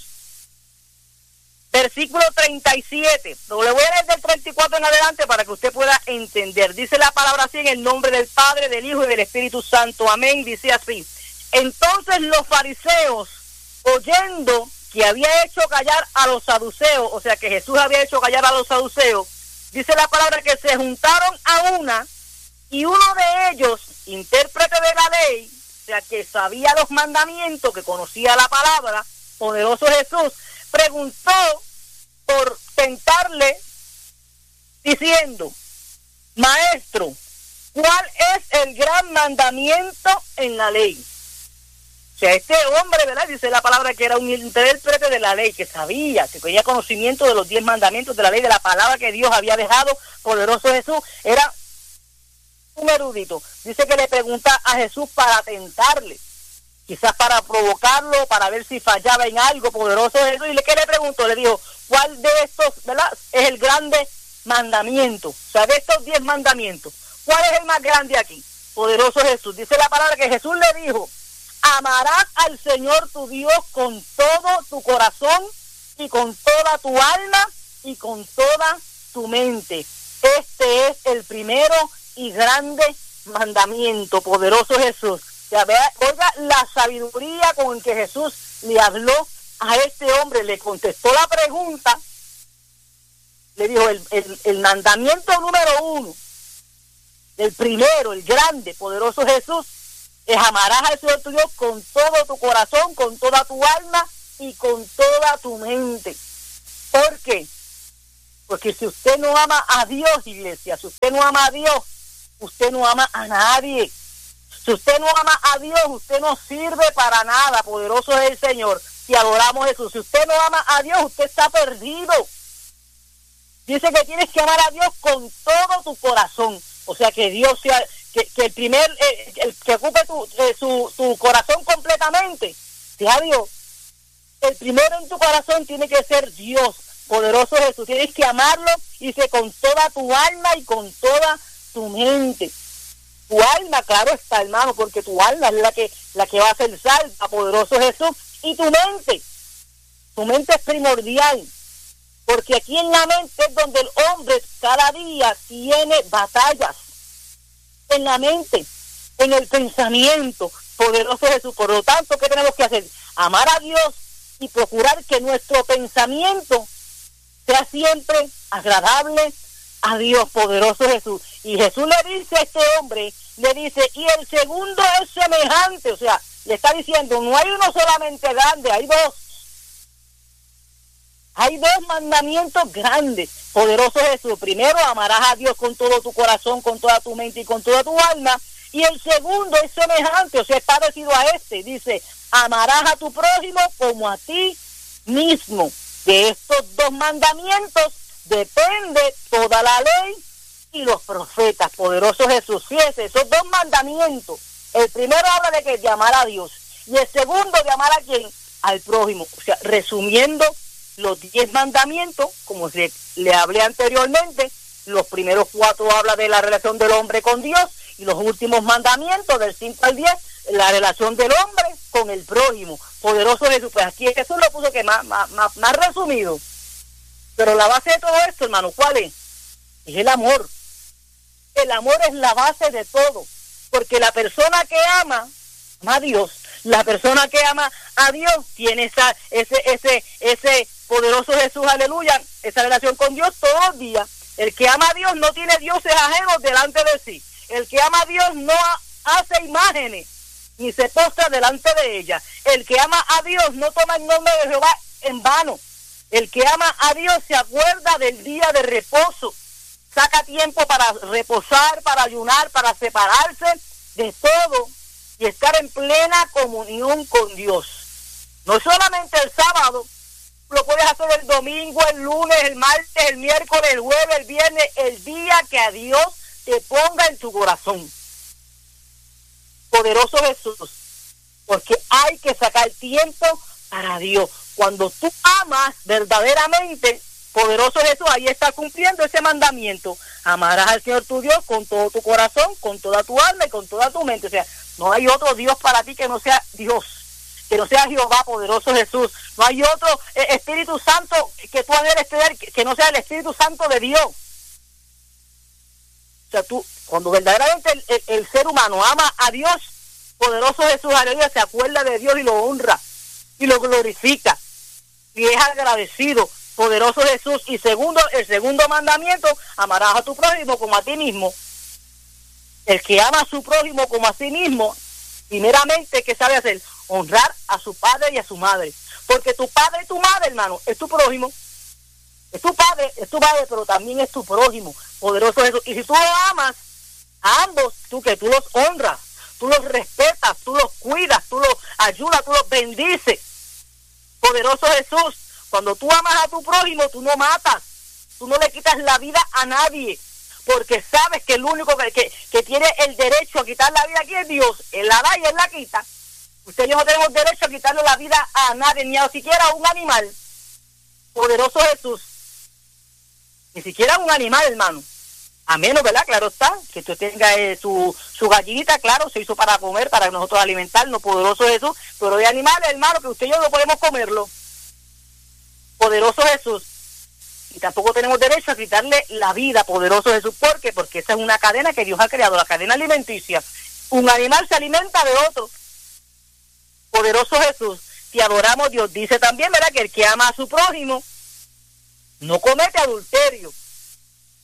versículo treinta y siete. Lo le voy a leer del treinta y cuatro en adelante para que usted pueda entender. Dice la palabra así, en el nombre del Padre, del Hijo y del Espíritu Santo. Amén. Dice así. Entonces los fariseos, oyendo que había hecho callar a los saduceos, o sea que Jesús había hecho callar a los saduceos, dice la palabra que se juntaron a una, y uno de ellos, intérprete de la ley, o sea que sabía los mandamientos, que conocía la palabra, poderoso Jesús, preguntó por tentarle, diciendo, maestro, ¿cuál es el gran mandamiento en la ley? O sea, este hombre, ¿verdad?, dice la palabra que era un intérprete de la ley, que sabía, que tenía conocimiento de los diez mandamientos de la ley, de la palabra que Dios había dejado, poderoso Jesús, era un erudito. Dice que le pregunta a Jesús para tentarle, quizás para provocarlo, para ver si fallaba en algo, poderoso Jesús. ¿Y qué le preguntó? Le dijo, ¿cuál de estos, verdad, es el grande mandamiento? O sea, de estos diez mandamientos, ¿cuál es el más grande aquí? Poderoso Jesús. Dice la palabra que Jesús le dijo, amarás al Señor tu Dios con todo tu corazón y con toda tu alma y con toda tu mente. Este es el primero y grande mandamiento, poderoso Jesús. Ya vea, oiga la sabiduría con que Jesús le habló a este hombre, le contestó la pregunta, le dijo el, el, el mandamiento número uno, el primero, el grande, poderoso Jesús, es amarás al Señor tu Dios con todo tu corazón, con toda tu alma y con toda tu mente. ¿Por qué? Porque si usted no ama a Dios, iglesia, si usted no ama a Dios, usted no ama a nadie. Si usted no ama a Dios, usted no sirve para nada. Poderoso es el Señor. Si adoramos a Jesús. Si usted no ama a Dios, usted está perdido. Dice que tienes que amar a Dios con todo tu corazón. O sea, que Dios sea, que, que el primer, eh, el que ocupe tu, eh, su, tu corazón completamente, sea Dios. El primero en tu corazón tiene que ser Dios. Poderoso Jesús. Tienes que amarlo, y dice, con toda tu alma y con toda tu mente. Tu alma, claro está, hermano, porque tu alma es la que, la que va a ser salva, poderoso Jesús. Y tu mente, tu mente es primordial, porque aquí en la mente es donde el hombre cada día tiene batallas. En la mente, en el pensamiento, poderoso Jesús. Por lo tanto, ¿qué tenemos que hacer? Amar a Dios y procurar que nuestro pensamiento sea siempre agradable a Dios, poderoso Jesús. Y Jesús le dice a este hombre, le dice, y el segundo es semejante, o sea, le está diciendo, no hay uno solamente grande, hay dos. Hay dos mandamientos grandes, poderoso Jesús. Primero, amarás a Dios con todo tu corazón, con toda tu mente y con toda tu alma. Y el segundo es semejante, o sea, es parecido a este. Dice, amarás a tu prójimo como a ti mismo. De estos dos mandamientos depende toda la ley y los profetas, poderoso Jesús. Fíjese, esos dos mandamientos. El primero habla de que de amar a Dios. Y el segundo de amar a quién? Al prójimo. O sea, resumiendo los diez mandamientos, como se, le hablé anteriormente, los primeros cuatro habla de la relación del hombre con Dios, y los últimos mandamientos, del cinco al diez, la relación del hombre con el prójimo. Poderoso Jesús. Pues aquí Jesús lo puso que más, más, más, más resumido. Pero la base de todo esto, hermano, ¿cuál es? Es el amor. El amor es la base de todo. Porque la persona que ama, ama a Dios. La persona que ama a Dios tiene esa, ese, ese, ese poderoso Jesús, aleluya, esa relación con Dios todos los días. El que ama a Dios no tiene dioses ajenos delante de sí. El que ama a Dios no hace imágenes, ni se postra delante de ella. El que ama a Dios no toma el nombre de Jehová en vano. El que ama a Dios se acuerda del día de reposo. Saca tiempo para reposar, para ayunar, para separarse de todo y estar en plena comunión con Dios. No solamente el sábado, lo puedes hacer el domingo, el lunes, el martes, el miércoles, el jueves, el viernes, el día que a Dios te ponga en tu corazón. Poderoso Jesús, porque hay que sacar tiempo para Dios. Cuando tú amas verdaderamente, poderoso Jesús, ahí está cumpliendo ese mandamiento. Amarás al Señor tu Dios con todo tu corazón, con toda tu alma y con toda tu mente. O sea, no hay otro Dios para ti que no sea Dios, que no sea Jehová, poderoso Jesús. No hay otro eh, Espíritu Santo que tú anheles tener que no sea el Espíritu Santo de Dios. O sea, tú, cuando verdaderamente el, el, el ser humano ama a Dios, poderoso Jesús, aleluya, se acuerda de Dios y lo honra y lo glorifica y es agradecido, poderoso Jesús. Y segundo, el segundo mandamiento, amarás a tu prójimo como a ti mismo. El que ama a su prójimo como a sí mismo, primeramente, ¿qué sabe hacer? Honrar a su padre y a su madre. Porque tu padre y tu madre, hermano, es tu prójimo. Es tu padre, es tu madre, pero también es tu prójimo, poderoso Jesús. Y si tú lo amas a ambos, tú que tú los honras, tú los respetas, tú los cuidas, tú los ayudas, tú los bendices. Poderoso Jesús, cuando tú amas a tu prójimo, tú no matas, tú no le quitas la vida a nadie, porque sabes que el único que, que, que tiene el derecho a quitar la vida aquí es Dios. Él la da y Él la quita. Usted y yo no tenemos derecho a quitarle la vida a nadie, ni a siquiera a un animal. Poderoso Jesús. Ni siquiera a un animal, hermano. A menos, ¿verdad? Claro está, que tú tengas eh, su, su gallinita, claro, se hizo para comer, para nosotros alimentarnos, poderoso Jesús. Pero hay animales, hermano, que usted y yo no podemos comerlo. Poderoso Jesús. Y tampoco tenemos derecho a quitarle la vida, poderoso Jesús. ¿Por qué? Porque esa es una cadena que Dios ha creado, la cadena alimenticia. Un animal se alimenta de otro. Poderoso Jesús, te adoramos, Dios dice también, ¿verdad?, que el que ama a su prójimo no comete adulterio.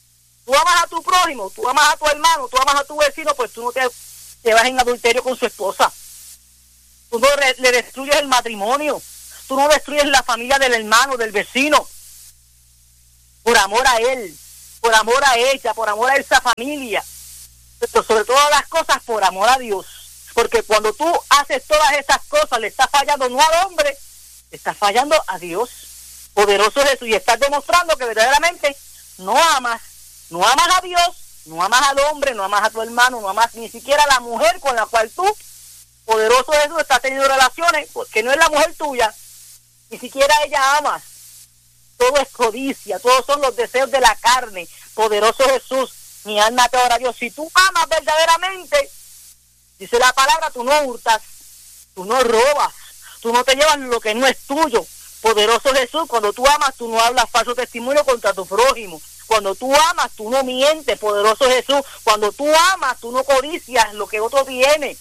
tú amas a tu prójimo, tú amas a tu hermano, tú amas a tu vecino, pues tú no te, te vas en adulterio con su esposa. Tú no re, le destruyes el matrimonio. Tú no destruyes la familia del hermano, del vecino. Por amor a él, por amor a ella, por amor a esa familia. Pero sobre todas las cosas, por amor a Dios. Porque cuando tú haces todas esas cosas, le estás fallando no al hombre, le estás fallando a Dios. Poderoso Jesús. Y estás demostrando que verdaderamente no amas, no amas a Dios, no amas al hombre, no amas a tu hermano, no amas ni siquiera a la mujer con la cual tú, poderoso Jesús, estás teniendo relaciones, porque no es la mujer tuya, ni siquiera ella amas. Todo es codicia, todos son los deseos de la carne. Poderoso Jesús, mi alma te adora a Dios. Si tú amas verdaderamente, dice la palabra, tú no hurtas, tú no robas, tú no te llevas lo que no es tuyo. Poderoso Jesús, cuando tú amas, tú no hablas falso testimonio contra tu prójimo. Cuando tú amas, tú no mientes. Poderoso Jesús, cuando tú amas, tú no codicias lo que otro tiene.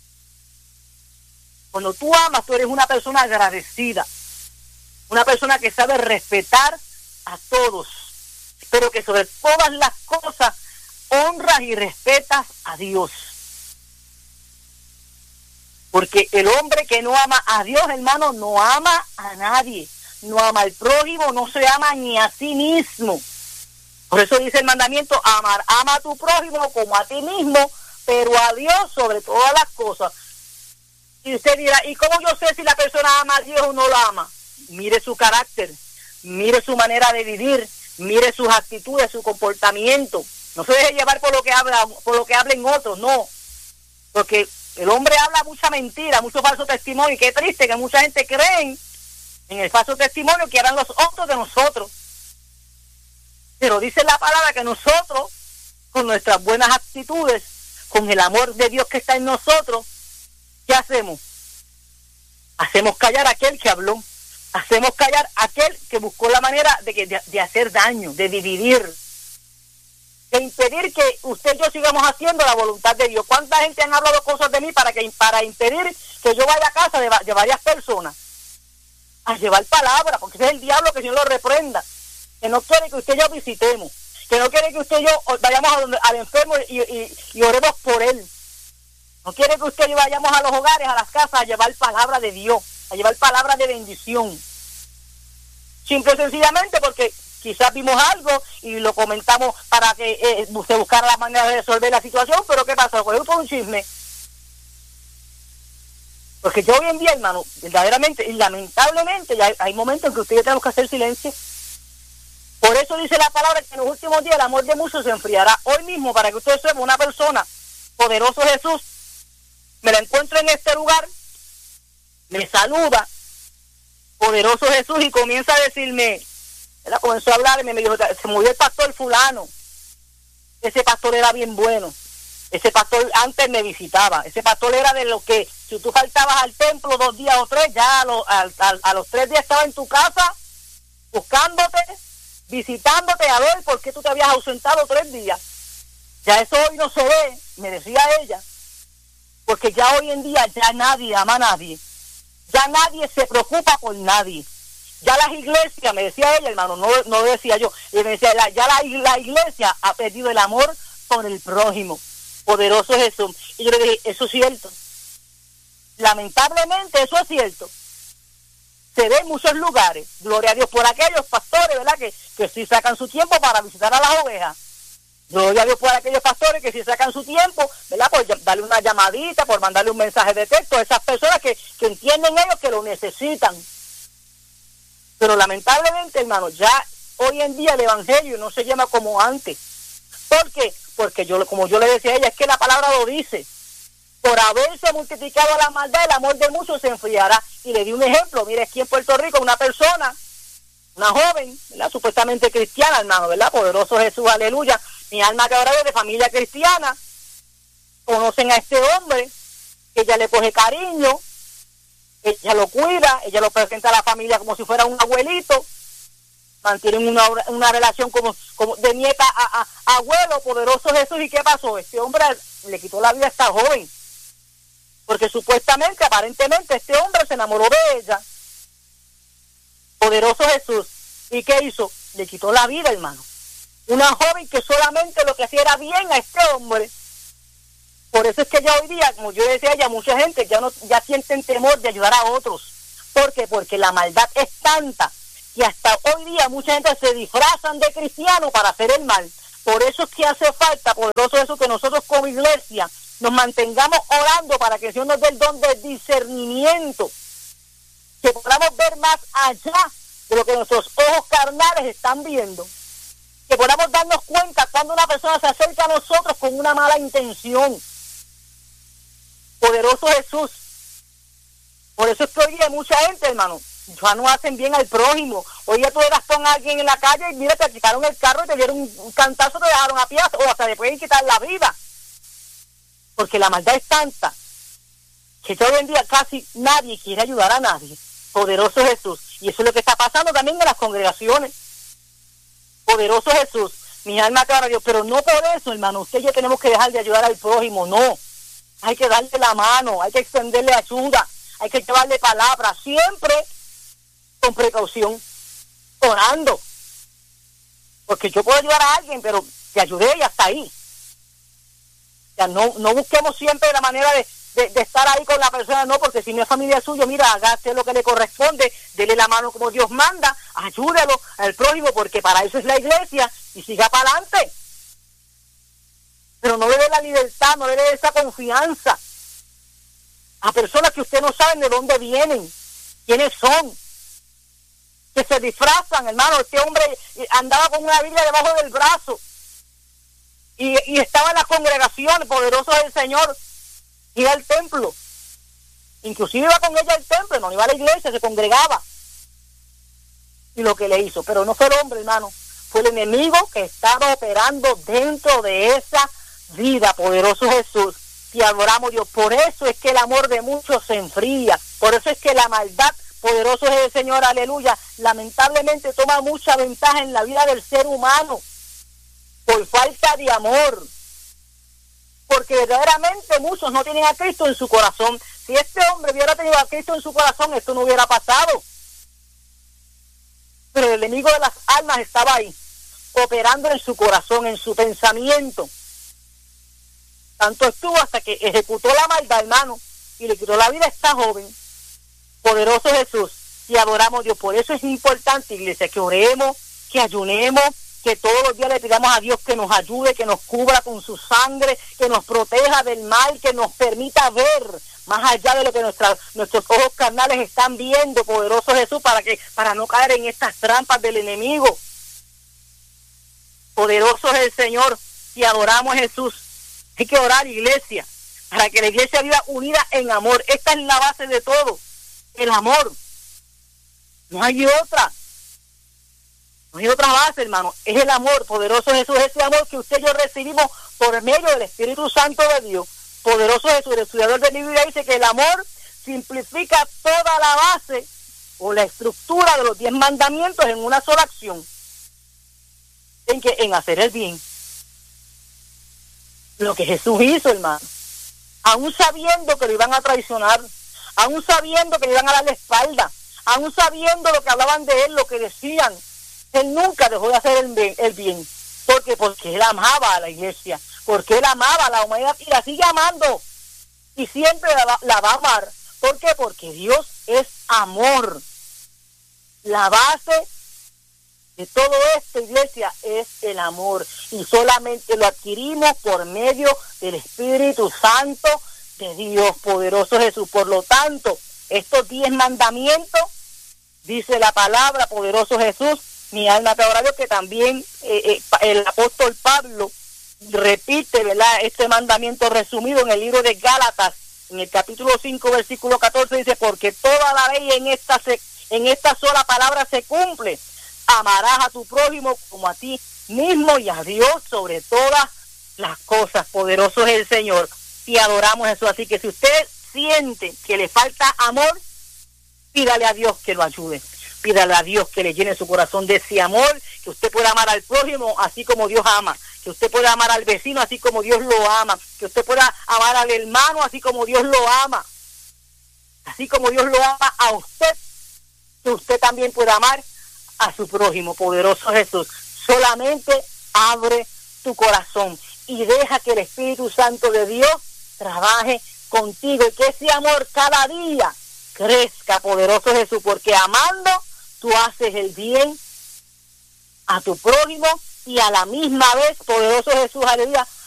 Cuando tú amas, tú eres una persona agradecida. Una persona que sabe respetar a todos, pero que sobre todas las cosas honras y respetas a Dios. Porque el hombre que no ama a Dios, hermano, no ama a nadie. No ama al prójimo, no se ama ni a sí mismo. Por eso dice el mandamiento, amar, ama a tu prójimo como a ti mismo, pero a Dios sobre todas las cosas. Y usted dirá, ¿y cómo yo sé si la persona ama a Dios o no la ama? Mire su carácter, mire su manera de vivir, mire sus actitudes, su comportamiento. No se deje llevar por lo que habla, por lo que hablen otros, no. Porque el hombre habla mucha mentira, mucho falso testimonio, y qué triste que mucha gente cree en el falso testimonio que hablan los otros de nosotros. Pero dice la palabra que nosotros, con nuestras buenas actitudes, con el amor de Dios que está en nosotros, ¿qué hacemos? Hacemos callar a aquel que habló. Hacemos callar a aquel que buscó la manera de, que, de, de hacer daño, de dividir, de impedir que usted y yo sigamos haciendo la voluntad de Dios. ¿Cuánta gente han hablado cosas de mí para que para impedir que yo vaya a casa de, de varias personas a llevar palabra? Porque ese es el diablo, que Dios lo reprenda. Que no quiere que usted y yo visitemos, que no quiere que usted y yo vayamos a donde, al enfermo y, y, y oremos por él. No quiere que usted y yo vayamos a los hogares, a las casas, a llevar palabra de Dios, a llevar palabra de bendición. Simple y sencillamente porque quizás vimos algo y lo comentamos para que eh, se buscara la manera de resolver la situación, pero ¿qué pasa? Pues fue un chisme. Porque yo hoy en día, hermano, verdaderamente y lamentablemente ya hay, hay momentos en que ustedes tenemos que hacer silencio. Por eso dice la palabra que en los últimos días el amor de muchos se enfriará. Hoy mismo, para que ustedes sepan, una persona, poderoso Jesús, me la encuentro en este lugar, me saluda, poderoso Jesús, y comienza a decirme, ¿verdad? Comenzó a hablarme, me dijo, se murió el pastor fulano, ese pastor era bien bueno, ese pastor antes me visitaba, ese pastor era de lo que, si tú faltabas al templo dos días o tres, ya a, lo, a, a, a los tres días estaba en tu casa, buscándote, visitándote a ver por qué tú te habías ausentado tres días. Ya eso hoy no se ve, me decía ella, porque ya hoy en día ya nadie ama a nadie, ya nadie se preocupa por nadie. Ya las iglesias, me decía ella, hermano, no, no decía yo, y me decía, la, ya la, la iglesia ha perdido el amor por el prójimo. Poderoso Jesús. Y yo le dije, eso es cierto. Lamentablemente eso es cierto. Se ve en muchos lugares, gloria a Dios por aquellos pastores, ¿verdad? Que, que sí sacan su tiempo para visitar a las ovejas. Gloria a Dios por aquellos pastores que sí sacan su tiempo, ¿verdad? Por darle una llamadita, por mandarle un mensaje de texto a esas personas que, que entienden ellos que lo necesitan. Pero lamentablemente, hermano, ya hoy en día el evangelio no se llama como antes. ¿Por qué? Porque yo, como yo le decía a ella, es que la palabra lo dice. Por haberse multiplicado la maldad, el amor de muchos se enfriará. Y le di un ejemplo. Mire, aquí en Puerto Rico, una persona, una joven, ¿verdad? Supuestamente cristiana, hermano, ¿verdad? Poderoso Jesús, aleluya. Mi alma que ahora es de familia cristiana. Conocen a este hombre, ella le coge cariño, ella lo cuida, ella lo presenta a la familia como si fuera un abuelito. Mantienen una, una relación como, como de nieta a, a, a abuelo. Poderoso Jesús. ¿Y qué pasó? Este hombre le quitó la vida a esta joven. Porque supuestamente, aparentemente, este hombre se enamoró de ella. Poderoso Jesús. ¿Y qué hizo? Le quitó la vida, hermano. Una joven que solamente lo que hacía era bien a este hombre. Por eso es que ya hoy día, como yo decía, ya mucha gente ya no ya sienten temor de ayudar a otros. ¿Por qué? Porque la maldad es tanta que hasta hoy día mucha gente se disfrazan de cristiano para hacer el mal. Por eso es que hace falta, poderoso eso, que nosotros como iglesia nos mantengamos orando para que el Señor nos dé el don de discernimiento, que podamos ver más allá de lo que nuestros ojos carnales están viendo, que podamos darnos cuenta cuando una persona se acerca a nosotros con una mala intención. Poderoso Jesús. Por eso es que hoy día mucha gente, hermano, ya no hacen bien al prójimo. Hoy día tú eras con alguien en la calle y mira, te quitaron el carro y te dieron un, un cantazo, te dejaron a pie o hasta te pueden quitar la vida. Porque la maldad es tanta que hoy en día casi nadie quiere ayudar a nadie. Poderoso Jesús. Y eso es lo que está pasando también en las congregaciones. Poderoso Jesús. Mi alma te adora a Dios. Pero no por eso, hermano, usted y yo tenemos que dejar de ayudar al prójimo. No. Hay que darle la mano, hay que extenderle ayuda, hay que llevarle palabras, siempre con precaución, orando. Porque yo puedo ayudar a alguien, pero te ayudé y hasta ahí. O sea, no, no busquemos siempre la manera de, de, de estar ahí con la persona, no, porque si no es familia suya, mira, hágase lo que le corresponde, dele la mano como Dios manda, ayúdelo al prójimo, porque para eso es la iglesia, y siga para adelante. Pero no le dé la libertad, no le dé esa confianza a personas que usted no sabe de dónde vienen, quiénes son, que se disfrazan, hermano. Este hombre andaba con una Biblia debajo del brazo y, y estaba en la congregación, poderoso del Señor, iba al templo, inclusive iba con ella al templo, no iba a la iglesia, se congregaba. Y lo que le hizo, pero no fue el hombre, hermano, fue el enemigo que estaba operando dentro de esa vida. Poderoso Jesús, te adoramos, Dios. Por eso es que el amor de muchos se enfría, por eso es que la maldad, poderoso es el Señor, aleluya, lamentablemente toma mucha ventaja en la vida del ser humano, por falta de amor, porque verdaderamente muchos no tienen a Cristo en su corazón. Si este hombre hubiera tenido a Cristo en su corazón, esto no hubiera pasado. Pero el enemigo de las almas estaba ahí, operando en su corazón, en su pensamiento. Tanto estuvo hasta que ejecutó la maldad, hermano, y le quitó la vida a esta joven. Poderoso Jesús, te adoramos, Dios. Por eso es importante, iglesia, que oremos, que ayunemos, que todos los días le pidamos a Dios que nos ayude, que nos cubra con su sangre, que nos proteja del mal, que nos permita ver más allá de lo que nuestra, nuestros ojos carnales están viendo, poderoso Jesús, para que para no caer en estas trampas del enemigo. Poderoso es el Señor, te adoramos, Jesús. Hay que orar, iglesia, para que la iglesia viva unida en amor. Esta es la base de todo, el amor. No hay otra. No hay otra base, hermano. Es el amor, poderoso Jesús, ese amor que usted y yo recibimos por medio del Espíritu Santo de Dios. Poderoso Jesús, el estudiador de la Biblia dice que el amor simplifica toda la base o la estructura de los diez mandamientos en una sola acción. En que en hacer el bien. Lo que Jesús hizo, hermano, aún sabiendo que lo iban a traicionar, aún sabiendo que le iban a dar la espalda, aún sabiendo lo que hablaban de él, lo que decían, él nunca dejó de hacer el bien, el bien. ¿Por qué? Porque él amaba a la iglesia, porque él amaba a la humanidad y la sigue amando y siempre la, la va a amar. ¿Por qué? Porque Dios es amor. La base de todo esto, iglesia, es el amor, y solamente lo adquirimos por medio del Espíritu Santo de Dios, poderoso Jesús. Por lo tanto, estos diez mandamientos, dice la palabra, poderoso Jesús, mi alma te adora a Dios, que también eh, eh, el apóstol Pablo repite, ¿verdad?, este mandamiento resumido en el libro de Gálatas, en el capítulo cinco, versículo catorce, dice, porque toda la ley en esta, se, en esta sola palabra se cumple: amarás a tu prójimo como a ti mismo, y a Dios sobre todas las cosas. Poderoso es el Señor, y adoramos eso. Así que si usted siente que le falta amor, pídale a Dios que lo ayude, pídale a Dios que le llene su corazón de ese amor, que usted pueda amar al prójimo así como Dios ama, que usted pueda amar al vecino así como Dios lo ama, que usted pueda amar al hermano así como Dios lo ama, así como Dios lo ama a usted, que usted también pueda amar a su prójimo. Poderoso Jesús, solamente abre tu corazón y deja que el Espíritu Santo de Dios trabaje contigo y que ese amor cada día crezca, poderoso Jesús, porque amando tú haces el bien a tu prójimo y a la misma vez, poderoso Jesús, aleluya,